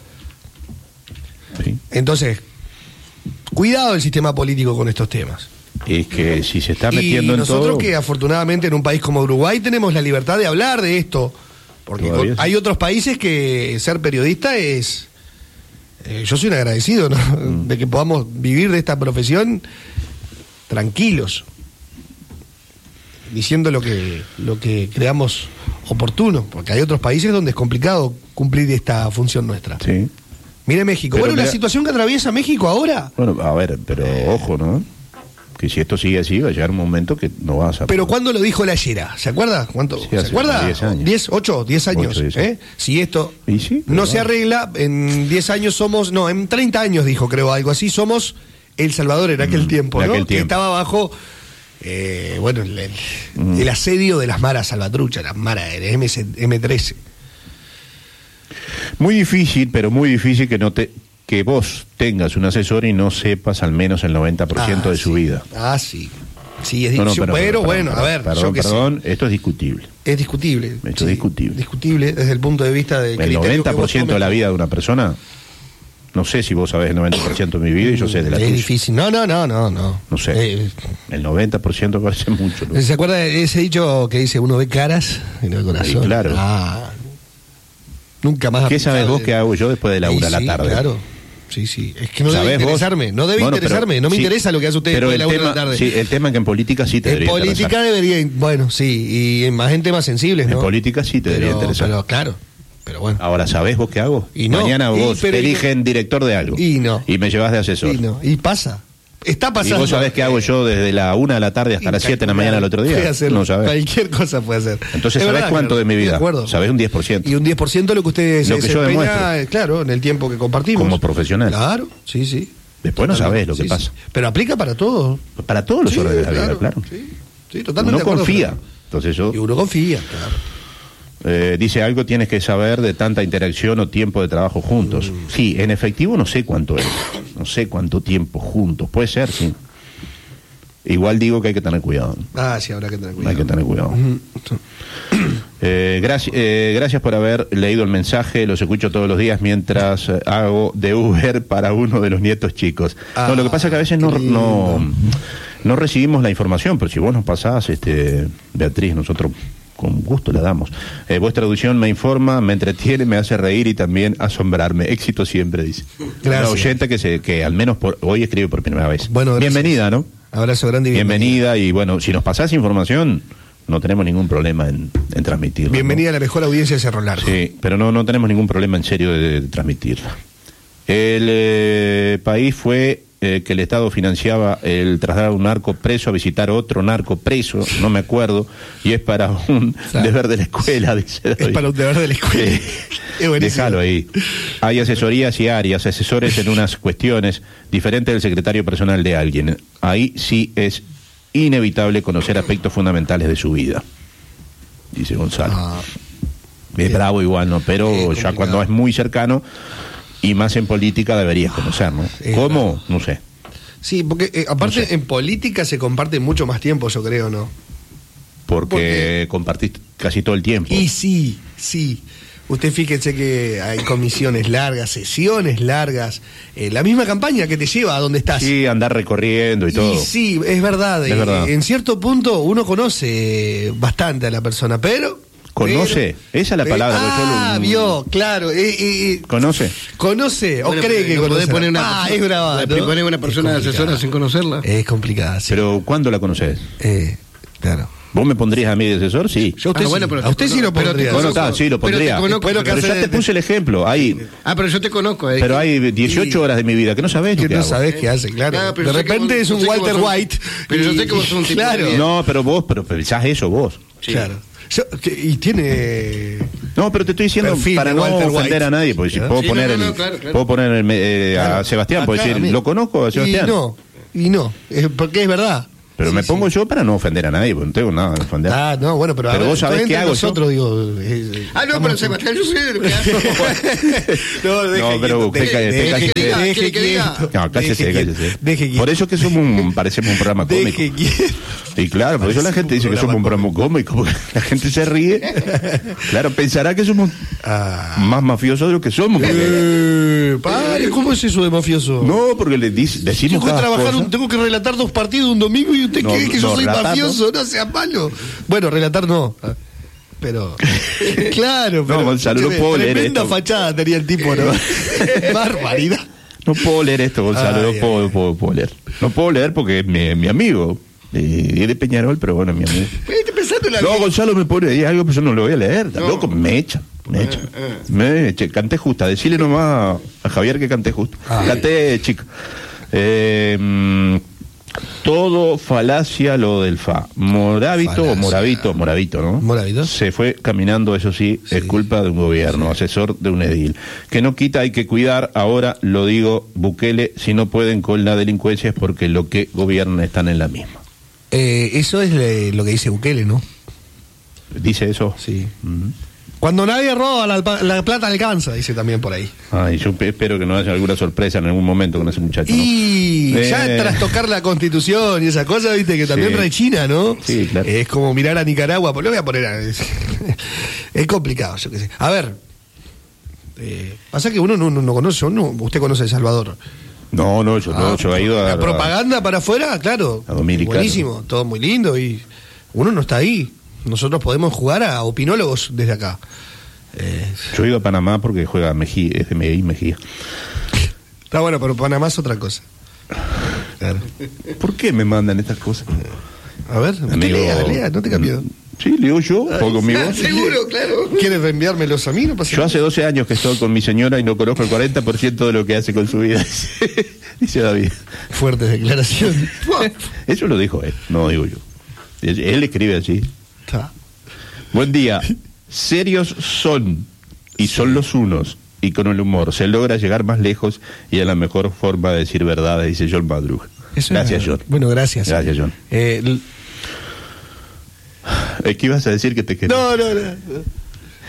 S2: Sí.
S1: Entonces, cuidado el sistema político con estos temas.
S2: Es que si se está metiendo en todo...
S1: Y nosotros que afortunadamente en un país como Uruguay tenemos la libertad de hablar de esto. Porque hay otros países que ser periodista es... yo soy un agradecido, ¿no? De que podamos vivir de esta profesión tranquilos, diciendo lo que creamos oportuno, porque hay otros países donde es complicado cumplir esta función nuestra.
S2: Sí.
S1: Mire México. Pero la situación que atraviesa México ahora...
S2: Bueno, a ver, pero ojo, ¿no? Que si esto sigue así, va a llegar un momento que no vas a...
S1: Pero ¿cuándo lo dijo la Yera? ¿Se acuerda? ¿Cuánto?
S2: Sí,
S1: ¿Se acuerda?
S2: 10 años.
S1: 10 años.
S2: 8, 10 años.
S1: Si esto
S2: sí,
S1: no se arregla, en 10 años somos... No, en 30 años dijo, creo, algo así. Somos El Salvador en aquel tiempo, ¿no? Que estaba bajo... el asedio de las maras salvatruchas, las maras del M13.
S2: Muy difícil, pero muy difícil que vos tengas un asesor y no sepas al menos el 90% de su vida.
S1: Sí. Sí, es difícil. Pero bueno, a ver,
S2: perdón, esto es discutible.
S1: Es discutible.
S2: Esto es discutible.
S1: Discutible desde el punto de vista del
S2: el 90% de la vida de una persona. No sé si vos sabés el 90% de mi vida y yo sé de la tuya.
S1: Es difícil. No.
S2: No sé. El 90% parece mucho, ¿no?
S1: ¿Se acuerda de ese dicho que dice uno ve caras y no el corazón?
S2: Sí, claro.
S1: Nunca más.
S2: ¿Qué sabés vos que hago yo después de la 1 de la tarde?
S1: Claro. Sí. Es que no debe interesarme. No debe interesarme. No me interesa lo que hace usted después de la 1 de la tarde.
S2: Sí, el tema es que en política sí te debería interesar.
S1: En política debería. Bueno, sí. Y más en temas sensibles, ¿no?
S2: En política sí te debería interesar.
S1: Pero claro. Pero bueno.
S2: Ahora, ¿sabés vos qué hago?
S1: Y no,
S2: mañana vos eligen director de algo.
S1: Y no.
S2: Y me llevas de asesor.
S1: Y pasa. Está pasando.
S2: ¿Y vos sabés qué hago yo desde la 1 de la tarde hasta las 7 de la mañana del otro día?
S1: Puede hacer,
S2: no sabés.
S1: Cualquier cosa puede hacer.
S2: Entonces, ¿sabés cuánto de mi vida?
S1: De acuerdo.
S2: Sabés un 10%.
S1: Y un 10% lo que usted
S2: lo que yo demuestro.
S1: Claro, en el tiempo que compartimos.
S2: Como profesional.
S1: Claro, sí.
S2: Después no sabés lo que pasa.
S1: Sí. Pero aplica para todo.
S2: Para todos los órdenes de la vida, claro.
S1: Sí, totalmente.
S2: Uno confía. Entonces
S1: y uno confía, claro.
S2: Dice algo tienes que saber de tanta interacción o tiempo de trabajo juntos. Sí, en efectivo no sé cuánto es. No sé cuánto tiempo juntos. Puede ser, sí. Igual digo que hay que tener cuidado.
S1: Sí, habrá que tener cuidado.
S2: Hay que tener cuidado. Gracias por haber leído el mensaje. Los escucho todos los días mientras hago de Uber para uno de los nietos chicos. No, lo que pasa es que a veces no recibimos la información, pero si vos nos pasás, Beatriz, nosotros con gusto la damos. Vuestra traducción me informa, me entretiene, me hace reír y también asombrarme. Éxito siempre, dice.
S1: Gracias.
S2: Una oyente que al menos hoy escribe por primera vez.
S1: Bueno,
S2: bienvenida, ¿no?
S1: Abrazo grande y
S2: bienvenida. Y bueno, si nos pasás información, no tenemos ningún problema en transmitirla.
S1: Bienvenida, ¿no? A la mejor audiencia de Cerro Largo.
S2: Sí, pero no tenemos ningún problema en serio de transmitirla. El país fue que el Estado financiaba el trasladar a un narco preso a visitar otro narco preso, no me acuerdo, y es para un deber de la escuela, dice.
S1: Es para un deber de la escuela.
S2: Déjalo ahí. Hay asesorías y áreas, asesores en unas cuestiones diferentes del secretario personal de alguien. Ahí sí es inevitable conocer aspectos fundamentales de su vida, dice Gonzalo. Es bravo igual, ¿no? Pero ya cuando es muy cercano y más en política deberías conocer, ¿no? ¿Cómo? Bravo. No sé.
S1: Sí, porque aparte no sé. En política se comparte mucho más tiempo, yo creo, ¿no?
S2: Porque compartís casi todo el tiempo.
S1: Y sí. Usted fíjese que hay comisiones largas, sesiones largas, la misma campaña que te lleva a donde estás.
S2: Sí, andar recorriendo y todo.
S1: Y sí, es verdad. En cierto punto uno conoce bastante a la persona, pero...
S2: ¿Conoce? Esa es la palabra.
S1: Vio, claro.
S2: ¿Conoce?
S1: ¿Conoce? ¿O cree que conoce?
S3: Es brava. ¿No? ¿Poner una persona asesora sin conocerla?
S1: Es complicada, sí.
S2: ¿Pero cuándo la conoces?
S1: Claro.
S2: ¿Vos me pondrías a mí de asesor? Sí.
S1: Yo a usted sí lo pondría.
S2: Bueno, sí, lo pondría. Pero ya te puse el ejemplo.
S3: Pero yo te conozco.
S2: Pero hay 18 horas de mi vida que no sabés
S1: que no sabés qué hace, claro. De repente es un Walter White.
S3: Pero yo sé que vos sos un tipo.
S2: No, pero pensás eso vos.
S1: Claro. Y tiene...
S2: No, pero te estoy diciendo para no ofender a nadie, porque si puedo poner a Sebastián, puedo decir, ¿lo conozco a Sebastián?
S1: Y no, porque es verdad.
S2: Pero me pongo yo para no ofender a nadie, porque no tengo nada que ofender.
S1: No, bueno, pero
S2: vos sabés qué hago
S1: nosotros,
S2: yo.
S3: Pero Sebastián, yo sé de lo que hago.
S2: No, pero usted
S1: deje quieto.
S2: No, cállese. Por eso que parecemos un programa cómico. Y claro, por eso la gente dice que somos un programa cómico, porque la gente se ríe. Claro, pensará que somos más mafiosos de lo que somos.
S1: ¿Cómo es eso de mafioso?
S2: No, porque le decimos
S1: tengo que relatar 2 partidos un domingo y usted cree que yo soy mafioso, no sea malo. Bueno, relatar no. Pero claro, pero
S2: Gonzalo, no puedo leer
S1: tremenda
S2: esto.
S1: Fachada tenía el tipo, ¿no? Barbaridad.
S2: No puedo leer esto, Gonzalo, no puedo leer. No puedo leer porque es mi amigo. Es de Peñarol, pero bueno, mi amigo. No, Gonzalo me pone ahí algo, pero yo no lo voy a leer. Loco, me echa. Canté justa. Decirle nomás a Javier que canté justo. Canté, chico. Todo falacia lo del FA. Moravito, ¿no?
S1: Moravito.
S2: Se fue caminando, eso sí, es culpa de un gobierno, asesor de un edil. Que no quita, hay que cuidar. Ahora lo digo, Bukele, si no pueden con la delincuencia es porque lo que gobiernan están en la misma.
S1: Eso es lo que dice Bukele, ¿no?
S2: ¿Dice eso?
S1: Sí. Cuando nadie roba, la plata alcanza, dice también por ahí.
S2: Yo espero que nos haya alguna sorpresa en algún momento con ese muchacho, ¿no?
S1: Y ya tras tocar la Constitución y esa cosa, viste, que también rechina, ¿no?
S2: Sí, claro.
S1: Es como mirar a Nicaragua, pues lo voy a poner es complicado, yo qué sé. A ver, pasa que uno no conoce, usted conoce El Salvador.
S2: No, yo he ido a...
S1: La propaganda para afuera, claro.
S2: A Dominicana.
S1: Buenísimo, todo muy lindo y uno no está ahí. Nosotros podemos jugar a opinólogos desde acá.
S2: Yo he ido a Panamá porque juega Mejía, es de Mejía.
S1: Está bueno, pero Panamá es otra cosa. Claro.
S2: ¿Por qué me mandan estas cosas?
S1: A ver, lea, no te cambio.
S2: Sí, leo yo, pongo mi voz.
S1: Seguro, claro. ¿Quieres reenviármelos a mí? No pasa
S2: yo hace 12 años que estoy con mi señora y no conozco el 40% de lo que hace con su vida, dice David.
S1: Fuertes declaraciones.
S2: Eso lo dijo él, no digo yo. Él escribe así. Buen día. Serios son, y son los unos, y con el humor se logra llegar más lejos y a la mejor forma de decir verdad, dice John Madrug. Gracias, John.
S1: Bueno, gracias.
S2: Gracias, John. ¿Qué ibas a decir que te quedé?
S1: No.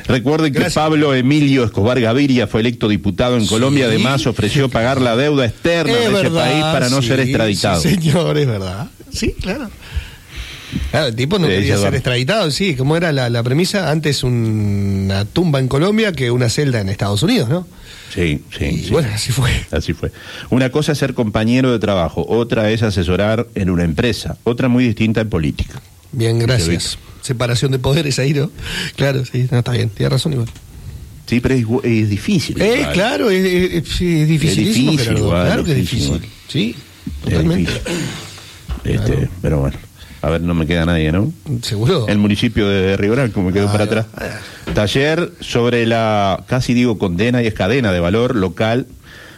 S2: Recuerden que
S1: Gracias.
S2: Pablo Emilio Escobar Gaviria fue electo diputado en Colombia. Además, ofreció pagar la deuda externa de ese país para no ser extraditado.
S1: Sí, señor, es verdad. Sí, claro. Claro, el tipo no quería ser
S2: Eduardo.
S1: extraditado, sí. ¿Cómo era la premisa? Antes una tumba en Colombia que una celda en Estados Unidos, ¿no?
S2: Sí, sí,
S1: Y
S2: sí.
S1: bueno, así fue.
S2: Así fue. Una cosa es ser compañero de trabajo, otra es asesorar en una empresa, otra muy distinta en política.
S1: Bien, gracias. Separación de poderes ahí, ¿no? Claro, sí, no, está bien, tiene razón igual.
S2: Sí, pero es difícil. igual.
S1: Claro, sí, es dificilísimo,
S2: difícil,
S1: Gerardo.
S2: igual,
S1: Claro que es
S2: difícil.
S1: difícil. Sí,
S2: Es
S1: totalmente.
S2: difícil.
S1: Claro.
S2: Pero bueno, a ver, no me queda nadie, ¿no?
S1: ¿Seguro?
S2: El municipio de Río Branco me quedó para atrás. Taller sobre la, casi digo condena y es cadena de valor local,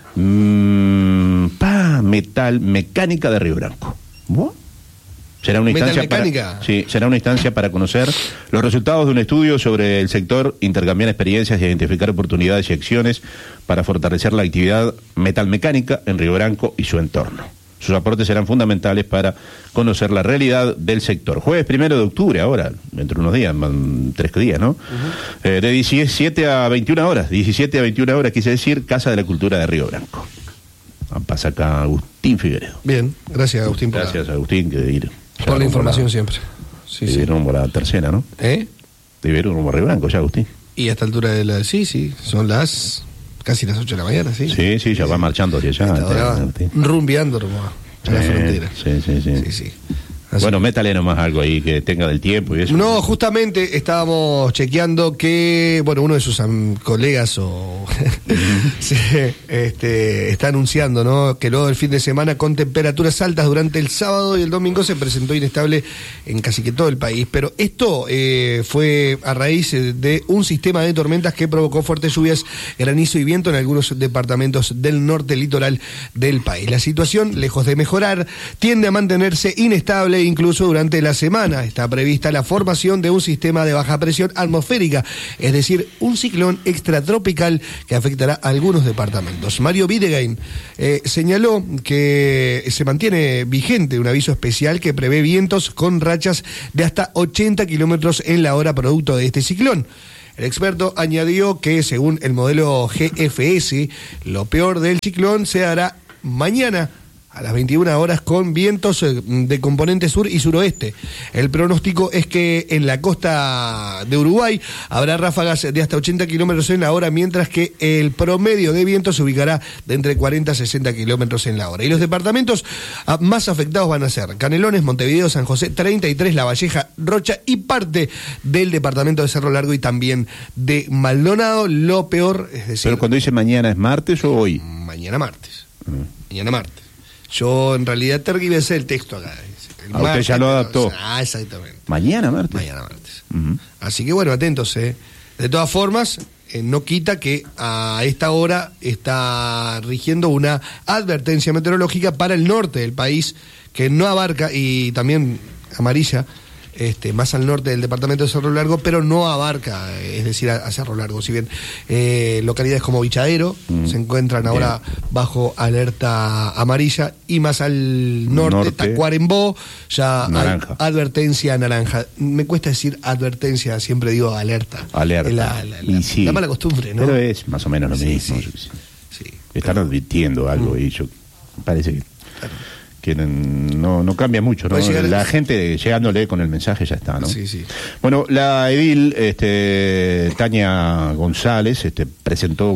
S2: metal mecánica de Río Branco. ¿Vos? Será una instancia
S1: Metalmecánica.
S2: sí, será una instancia para conocer los resultados de un estudio sobre el sector, intercambiar experiencias y identificar oportunidades y acciones para fortalecer la actividad metalmecánica en Río Branco y su entorno. Sus aportes serán fundamentales para conocer la realidad del sector. Jueves 1 de octubre, ahora, dentro de unos días, 3 días, ¿no? De 17 a 21 horas, 17 a 21 horas, quise decir, Casa de la Cultura de Río Branco. Pasa acá Agustín Figueredo.
S1: Bien, gracias Agustín
S2: Gracias, Agustín, que de ir.
S1: por la información siempre. Sí,
S2: De
S1: sí.
S2: ir rumbo a la tercera, ¿no?
S1: ¿Eh?
S2: De ir rumbo a Río Branco ya, Agustín.
S1: Y a esta altura de la... Sí, son las... Casi las 8 de la mañana, ¿sí?
S2: Sí, ya va marchando hacia allá.
S1: Hasta ahora
S2: Agustín.
S1: rumbeando rumbo a la frontera.
S2: Sí.
S1: Así.
S2: Bueno, métale nomás algo ahí que tenga del tiempo y eso.
S1: No, justamente estábamos chequeando que, bueno, uno de sus colegas está anunciando, ¿no?, que luego del fin de semana con temperaturas altas durante el sábado y el domingo se presentó inestable en casi que todo el país. Pero esto fue a raíz de un sistema de tormentas que provocó fuertes lluvias, granizo y viento en algunos departamentos del norte litoral del país. La situación, lejos de mejorar, tiende a mantenerse inestable incluso durante la semana. Está prevista la formación de un sistema de baja presión atmosférica, es decir, un ciclón extratropical que afectará a algunos departamentos. Mario Videgain señaló que se mantiene vigente un aviso especial que prevé vientos con rachas de hasta 80 kilómetros en la hora producto de este ciclón. El experto añadió que, según el modelo GFS, lo peor del ciclón se dará mañana a las 21 horas con vientos de componente sur y suroeste. El pronóstico es que en la costa de Uruguay habrá ráfagas de hasta 80 kilómetros en la hora, mientras que el promedio de viento se ubicará de entre 40 a 60 kilómetros en la hora. Y los departamentos más afectados van a ser Canelones, Montevideo, San José, 33, La Valleja, Rocha y parte del departamento de Cerro Largo y también de Maldonado. Lo peor, es decir...
S2: Pero cuando dice mañana, ¿es martes o hoy?
S1: Mañana martes. Mañana martes. Yo en realidad tergiversé el texto acá.
S2: Usted ya lo adaptó.
S1: Exactamente.
S2: Mañana martes.
S1: Mañana martes. Así que bueno, atentos. De todas formas, no quita que a esta hora está rigiendo una advertencia meteorológica para el norte del país que no abarca, y también amarilla, más al norte del departamento de Cerro Largo, pero no abarca, es decir, a Cerro Largo. Si bien localidades como Bichadero se encuentran ahora bajo alerta amarilla, y más al norte. Tacuarembó, ya
S2: naranja.
S1: Advertencia naranja. Me cuesta decir advertencia, siempre digo alerta.
S2: Alerta.
S1: La mala costumbre, ¿no?
S2: Pero es más o menos lo mismo.
S1: Sí,
S2: están advirtiendo algo y yo parece que no cambia mucho, ¿no? La gente llegándole con el mensaje ya está, ¿no?
S1: Sí.
S2: Bueno, la edil Tania González presentó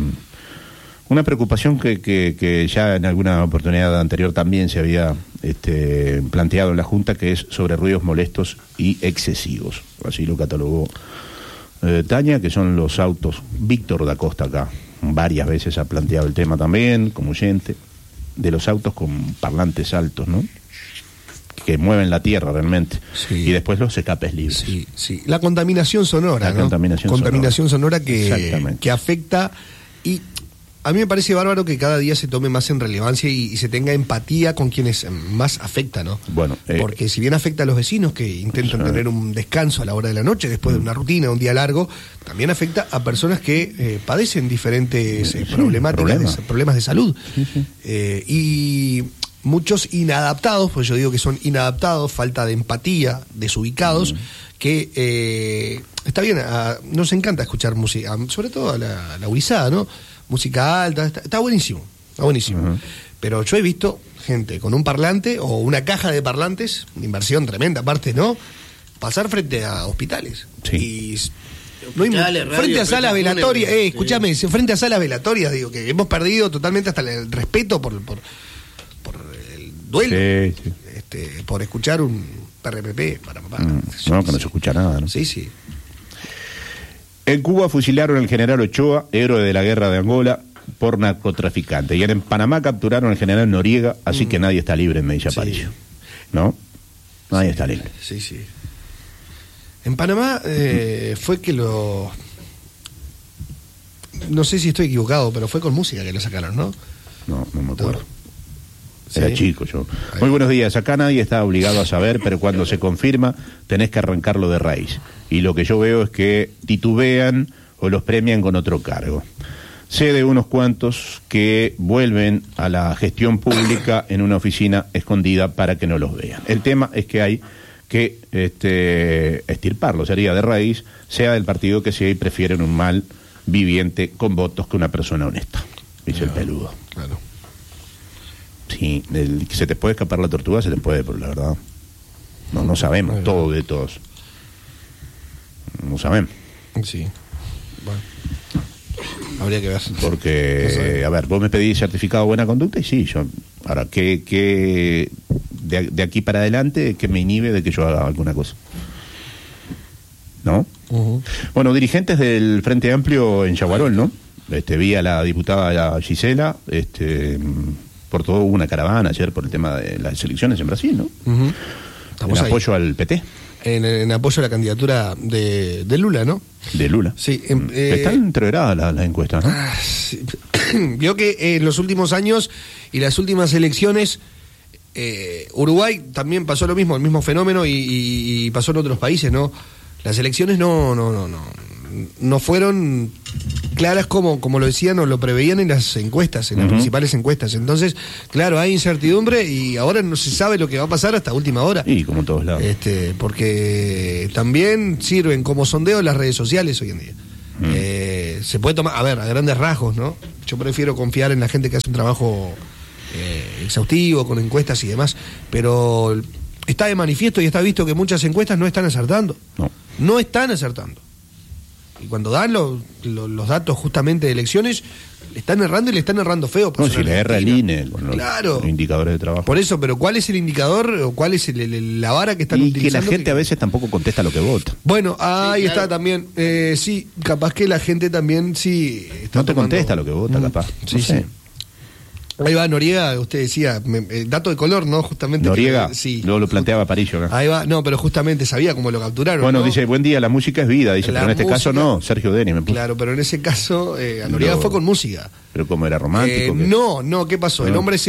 S2: una preocupación que ya en alguna oportunidad anterior también se había planteado en la Junta, que es sobre ruidos molestos y excesivos. Así lo catalogó Tania, que son los autos. Víctor da Costa acá varias veces ha planteado el tema también, como oyente, de los autos con parlantes altos, ¿no?, que mueven la tierra realmente.
S1: Sí.
S2: Y después los escapes libres.
S1: Sí. La contaminación sonora, ¿no? Contaminación sonora que afecta, y a mí me parece bárbaro que cada día se tome más en relevancia y se tenga empatía con quienes más afecta, ¿no?
S2: Bueno,
S1: porque si bien afecta a los vecinos que intentan tener un descanso a la hora de la noche después de una rutina, un día largo, también afecta a personas que padecen diferentes problemas de salud. Y muchos inadaptados, pues yo digo que son inadaptados, falta de empatía, desubicados, que está bien, nos encanta escuchar música, sobre todo a la gurizada, ¿no? Música alta, está buenísimo, está buenísimo. Pero yo he visto gente con un parlante o una caja de parlantes, una inversión tremenda aparte, ¿no? Pasar frente a hospitales.
S2: Sí.
S1: Y no hay, frente a salas velatorias, escúchame, frente a salas velatorias, digo que hemos perdido totalmente hasta el respeto por el duelo, por escuchar un PRPP para papá.
S2: No, que no se escucha nada, ¿no?
S1: Sí, sí.
S2: En Cuba fusilaron al general Ochoa, héroe de la guerra de Angola, por narcotraficante. Y en Panamá capturaron al general Noriega, así que nadie está libre en Medellín,
S1: Sí.
S2: ¿no? Nadie está libre.
S1: Sí, sí. En Panamá fue que no sé si estoy equivocado, pero fue con música que lo sacaron, ¿no?
S2: No me acuerdo.
S1: Sí.
S2: Era chico yo. Muy buenos días. Acá nadie está obligado a saber, pero cuando se confirma, tenés que arrancarlo de raíz. Y lo que yo veo es que titubean o los premian con otro cargo. Sé de unos cuantos que vuelven a la gestión pública en una oficina escondida para que no los vean. El tema es que hay que extirparlo, sería de raíz, sea del partido que sea, y prefieren un mal viviente con votos que una persona honesta, dice el peludo.
S1: Claro.
S2: Sí, se te puede escapar la tortuga, se te puede, pero la verdad no sabemos todo de todos. No sabemos.
S1: Sí. Bueno. Habría que ver.
S2: Porque,
S1: no sé.
S2: a ver, vos me pedís certificado de buena conducta y sí, yo... Ahora, ¿qué de aquí para adelante, qué me inhibe de que yo haga alguna cosa? ¿No? Bueno, dirigentes del Frente Amplio en Yaguarón, ¿no? Vi a la diputada Gisela, por todo hubo una caravana ayer por el tema de las elecciones en Brasil, ¿no? En apoyo al PT.
S1: En apoyo a la candidatura de Lula, ¿no?
S2: De Lula.
S1: Sí.
S2: Están entreveradas las encuestas, ¿no?
S1: Sí. Vio que en los últimos años y las últimas elecciones, Uruguay también pasó lo mismo, el mismo fenómeno, y pasó en otros países, ¿no? Las elecciones no fueron claras como lo decían o lo preveían en las encuestas, en las principales encuestas. Entonces, claro, hay incertidumbre y ahora no se sabe lo que va a pasar hasta última hora.
S2: Y como en todos lados.
S1: Porque también sirven como sondeo las redes sociales hoy en día. Se puede tomar, a ver, a grandes rasgos, ¿no? Yo prefiero confiar en la gente que hace un trabajo exhaustivo, con encuestas y demás, pero está de manifiesto y está visto que muchas encuestas no están acertando. No están acertando. Y cuando dan los datos justamente de elecciones, le están errando y le están errando feo.
S2: No, si le erra el INE con los indicadores de trabajo.
S1: Por eso, pero ¿cuál es el indicador o cuál es la vara que están utilizando?
S2: Y que la gente a veces tampoco contesta lo que vota.
S1: Bueno, ahí está también. Sí, capaz que la gente también sí está
S2: no te contesta lo que vota, capaz.
S1: Sí, sí. Ahí va Noriega, usted decía, dato de color, ¿no? Justamente.
S2: Noriega, luego lo planteaba Parillo acá.
S1: Ahí va, no, pero justamente sabía cómo lo capturaron.
S2: Bueno,
S1: ¿no?
S2: Dice, buen día, la música es vida, dice, pero en este caso no, Sergio Denis me puso.
S1: Claro, pero en ese caso, a Noriega fue con música.
S2: ¿Pero cómo era romántico?
S1: No, ¿qué pasó? El hombre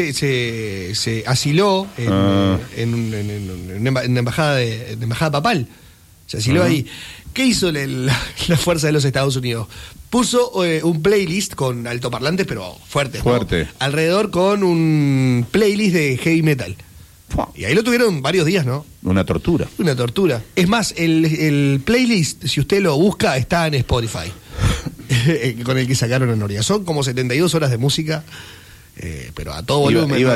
S1: se asiló en una embajada papal. Se asiló ahí. ¿Qué hizo la fuerza de los Estados Unidos? Puso un playlist con altoparlantes, pero fuerte. Alrededor con un playlist de heavy metal. Y ahí lo tuvieron varios días, ¿no?
S2: Una tortura.
S1: Es más, el playlist, si usted lo busca, está en Spotify. Con el que sacaron a Noriega. Son como 72 horas de música, pero a todo volumen.
S2: Iba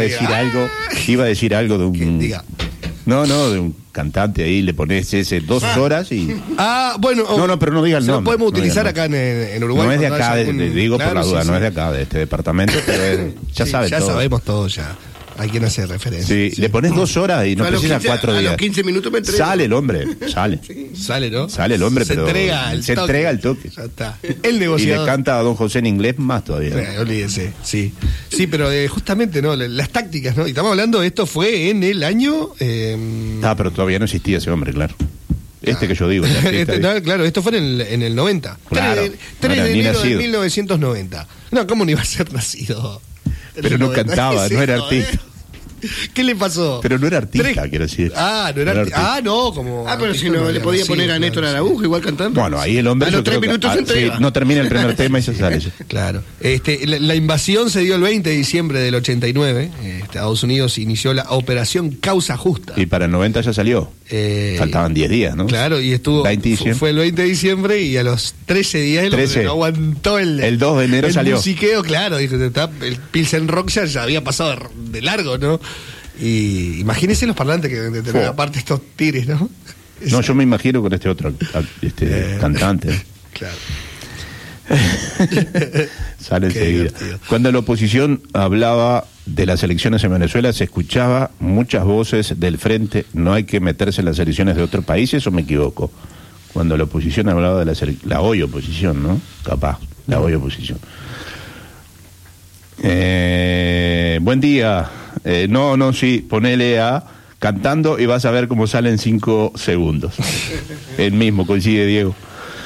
S2: a decir algo de un...
S1: Diga.
S2: No, de un cantante ahí, le pones 2 horas y...
S1: bueno.
S2: No, pero no diga el nombre.
S1: Lo podemos utilizar acá en Uruguay.
S2: No es de acá, digo por la duda, no es de acá, de este departamento, pero ya saben todo.
S1: Ya sabemos todo ya. ¿A quién hace referencia?
S2: Sí, le pones 2 horas y no precisa 4 días.
S1: A los 15 minutos me entrega.
S2: Sale el hombre, sale.
S1: Sí, sale, ¿no?
S2: Sale el hombre,
S1: se
S2: pero
S1: entrega el toque. Ya está. El negociador.
S2: Y le canta a Don José en inglés más todavía.
S1: Olvídese, sí. Sí, pero justamente, ¿no? Las tácticas, ¿no? Y estamos hablando, esto fue en el año...
S2: pero todavía no existía ese hombre, claro. Que yo digo.
S1: Claro, esto fue en el 90.
S2: Claro,
S1: 3 de enero de 1990. No, ¿cómo no iba a ser nacido?
S2: Pero no cantaba, no era artista.
S1: ¿Qué le pasó?
S2: Pero no era artista, quiero decir.
S1: Ah, no era artista. Ah, no, como.
S3: Ah, pero si no le podía poner a Néstor Araújo igual cantando.
S2: Bueno, ahí el hombre.
S3: A los 3 minutos se entrega.
S2: Sí, no termina el primer tema y se sale.
S1: Claro. La invasión se dio el 20 de diciembre del 89. Estados Unidos inició la operación Causa Justa.
S2: Y para el 90 ya salió. Faltaban 10 días, ¿no?
S1: Claro, y estuvo.
S2: 20 de diciembre.
S1: Fue el 20 de diciembre y a los 13 días no aguantó el 2
S2: de enero salió.
S1: El musiqueo, claro. Dijo, el Pilsen Rock ya había pasado de largo, ¿no? Y imagínense los parlantes que deben tener aparte estos tires, ¿no?
S2: No, yo me imagino con este otro cantante.
S1: Claro.
S2: Sale enseguida. Cuando la oposición hablaba de las elecciones en Venezuela, se escuchaba muchas voces del frente, no hay que meterse en las elecciones de otros países, o me equivoco. Cuando la oposición hablaba de la hoy oposición, ¿no? Capaz, la hoy oposición. Buen día. Sí, ponele a cantando y vas a ver cómo sale en 5 segundos. El mismo, coincide Diego.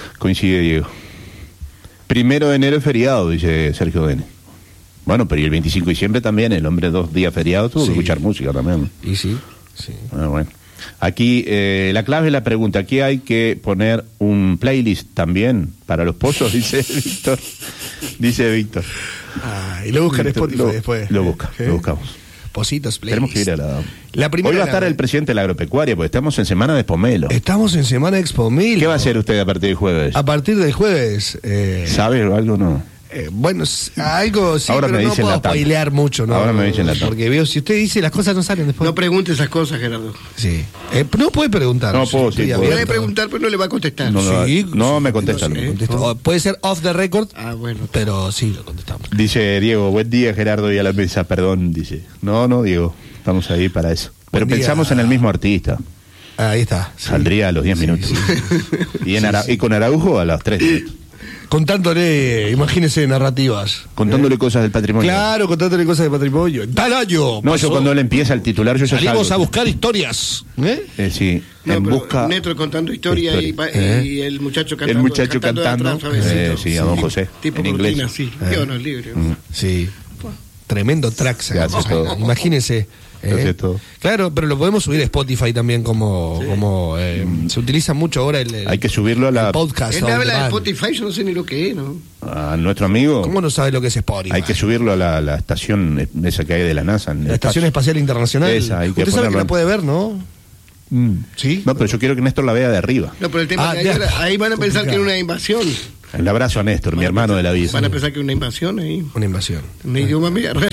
S2: 1 de enero es feriado, dice Sergio Dene. Bueno, pero y el 25 de diciembre también, el hombre 2 días feriados tuvo que escuchar música también.
S1: Y sí.
S2: Bueno. Aquí la clave es la pregunta. Aquí hay que poner un playlist también para los pozos, dice Víctor.
S1: Y lo buscan en Spotify después.
S2: Lo buscamos.
S1: Positos, playlist.
S2: Tenemos que ir a la primera. Hoy va a estar el presidente de la agropecuaria, porque estamos en semana de Pomelo.
S1: Estamos en semana de Expomelo.
S2: ¿Qué va a hacer usted a partir del jueves?
S1: A partir del jueves.
S2: ¿Sabe algo o no?
S1: Bueno, algo sí,
S2: ahora
S1: pero no puedo spoilear mucho, ¿no?
S2: Ahora me dicen la
S1: porque veo, si usted dice, las cosas no salen después.
S3: No pregunte esas cosas, Gerardo.
S1: Sí. No puede preguntar.
S2: No puedo, sí.
S3: Puede preguntar, pero no le va a contestar.
S2: No me contesta.
S1: Puede ser off the record.
S3: Bueno.
S1: Pero sí lo contestamos.
S2: Dice Diego, buen día, Gerardo, y a la mesa, perdón, dice. No, Diego, estamos ahí para eso. Pero pensamos en el mismo artista.
S1: Ahí está.
S2: Saldría a los 10 minutos. Y con Araujo a los 3 minutos.
S1: Contándole, imagínese, narrativas.
S2: Contándole cosas del patrimonio.
S1: Claro, contándole cosas del patrimonio. ¡Tal año!
S2: No, yo cuando él empieza el titular, yo ya salgo.
S1: Salimos a buscar historias.
S2: Sí,
S3: en busca. Néstor contando historia y el muchacho cantando.
S2: El muchacho cantando.
S3: Sí,
S2: a don José.
S3: Tipo
S2: en inglés.
S3: Sí, qué bueno el libro.
S1: Sí. Tremendo track. Imagínese.
S2: Todo.
S1: Claro, pero lo podemos subir a Spotify también como se utiliza mucho ahora
S2: hay que subirlo a la
S1: podcast.
S3: Él me habla de Spotify, yo no sé ni lo que es, ¿no?
S2: A nuestro amigo.
S1: ¿Cómo no sabe lo que es Spotify?
S2: Hay que subirlo a la estación esa que hay de la NASA.
S1: La Estación Espacial Internacional.
S2: Esa, hay que
S1: usted sabe que la puede ver, ¿no? Sí.
S2: No, pero yo quiero que Néstor la vea de arriba.
S3: No, pero el tema es que ahí van a pensar que es una invasión.
S2: El abrazo a Néstor, mi hermano de la vida.
S3: Van a pensar que es una invasión ahí.
S1: Una invasión.
S3: Un idioma medio raro.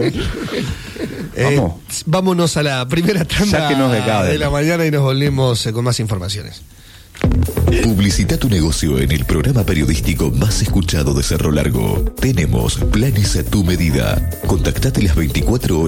S1: Vámonos a la primera tanda de la mañana y nos volvemos con más informaciones.
S4: Publicita tu negocio en el programa periodístico más escuchado de Cerro Largo. Tenemos planes a tu medida. Contactate las 24 horas.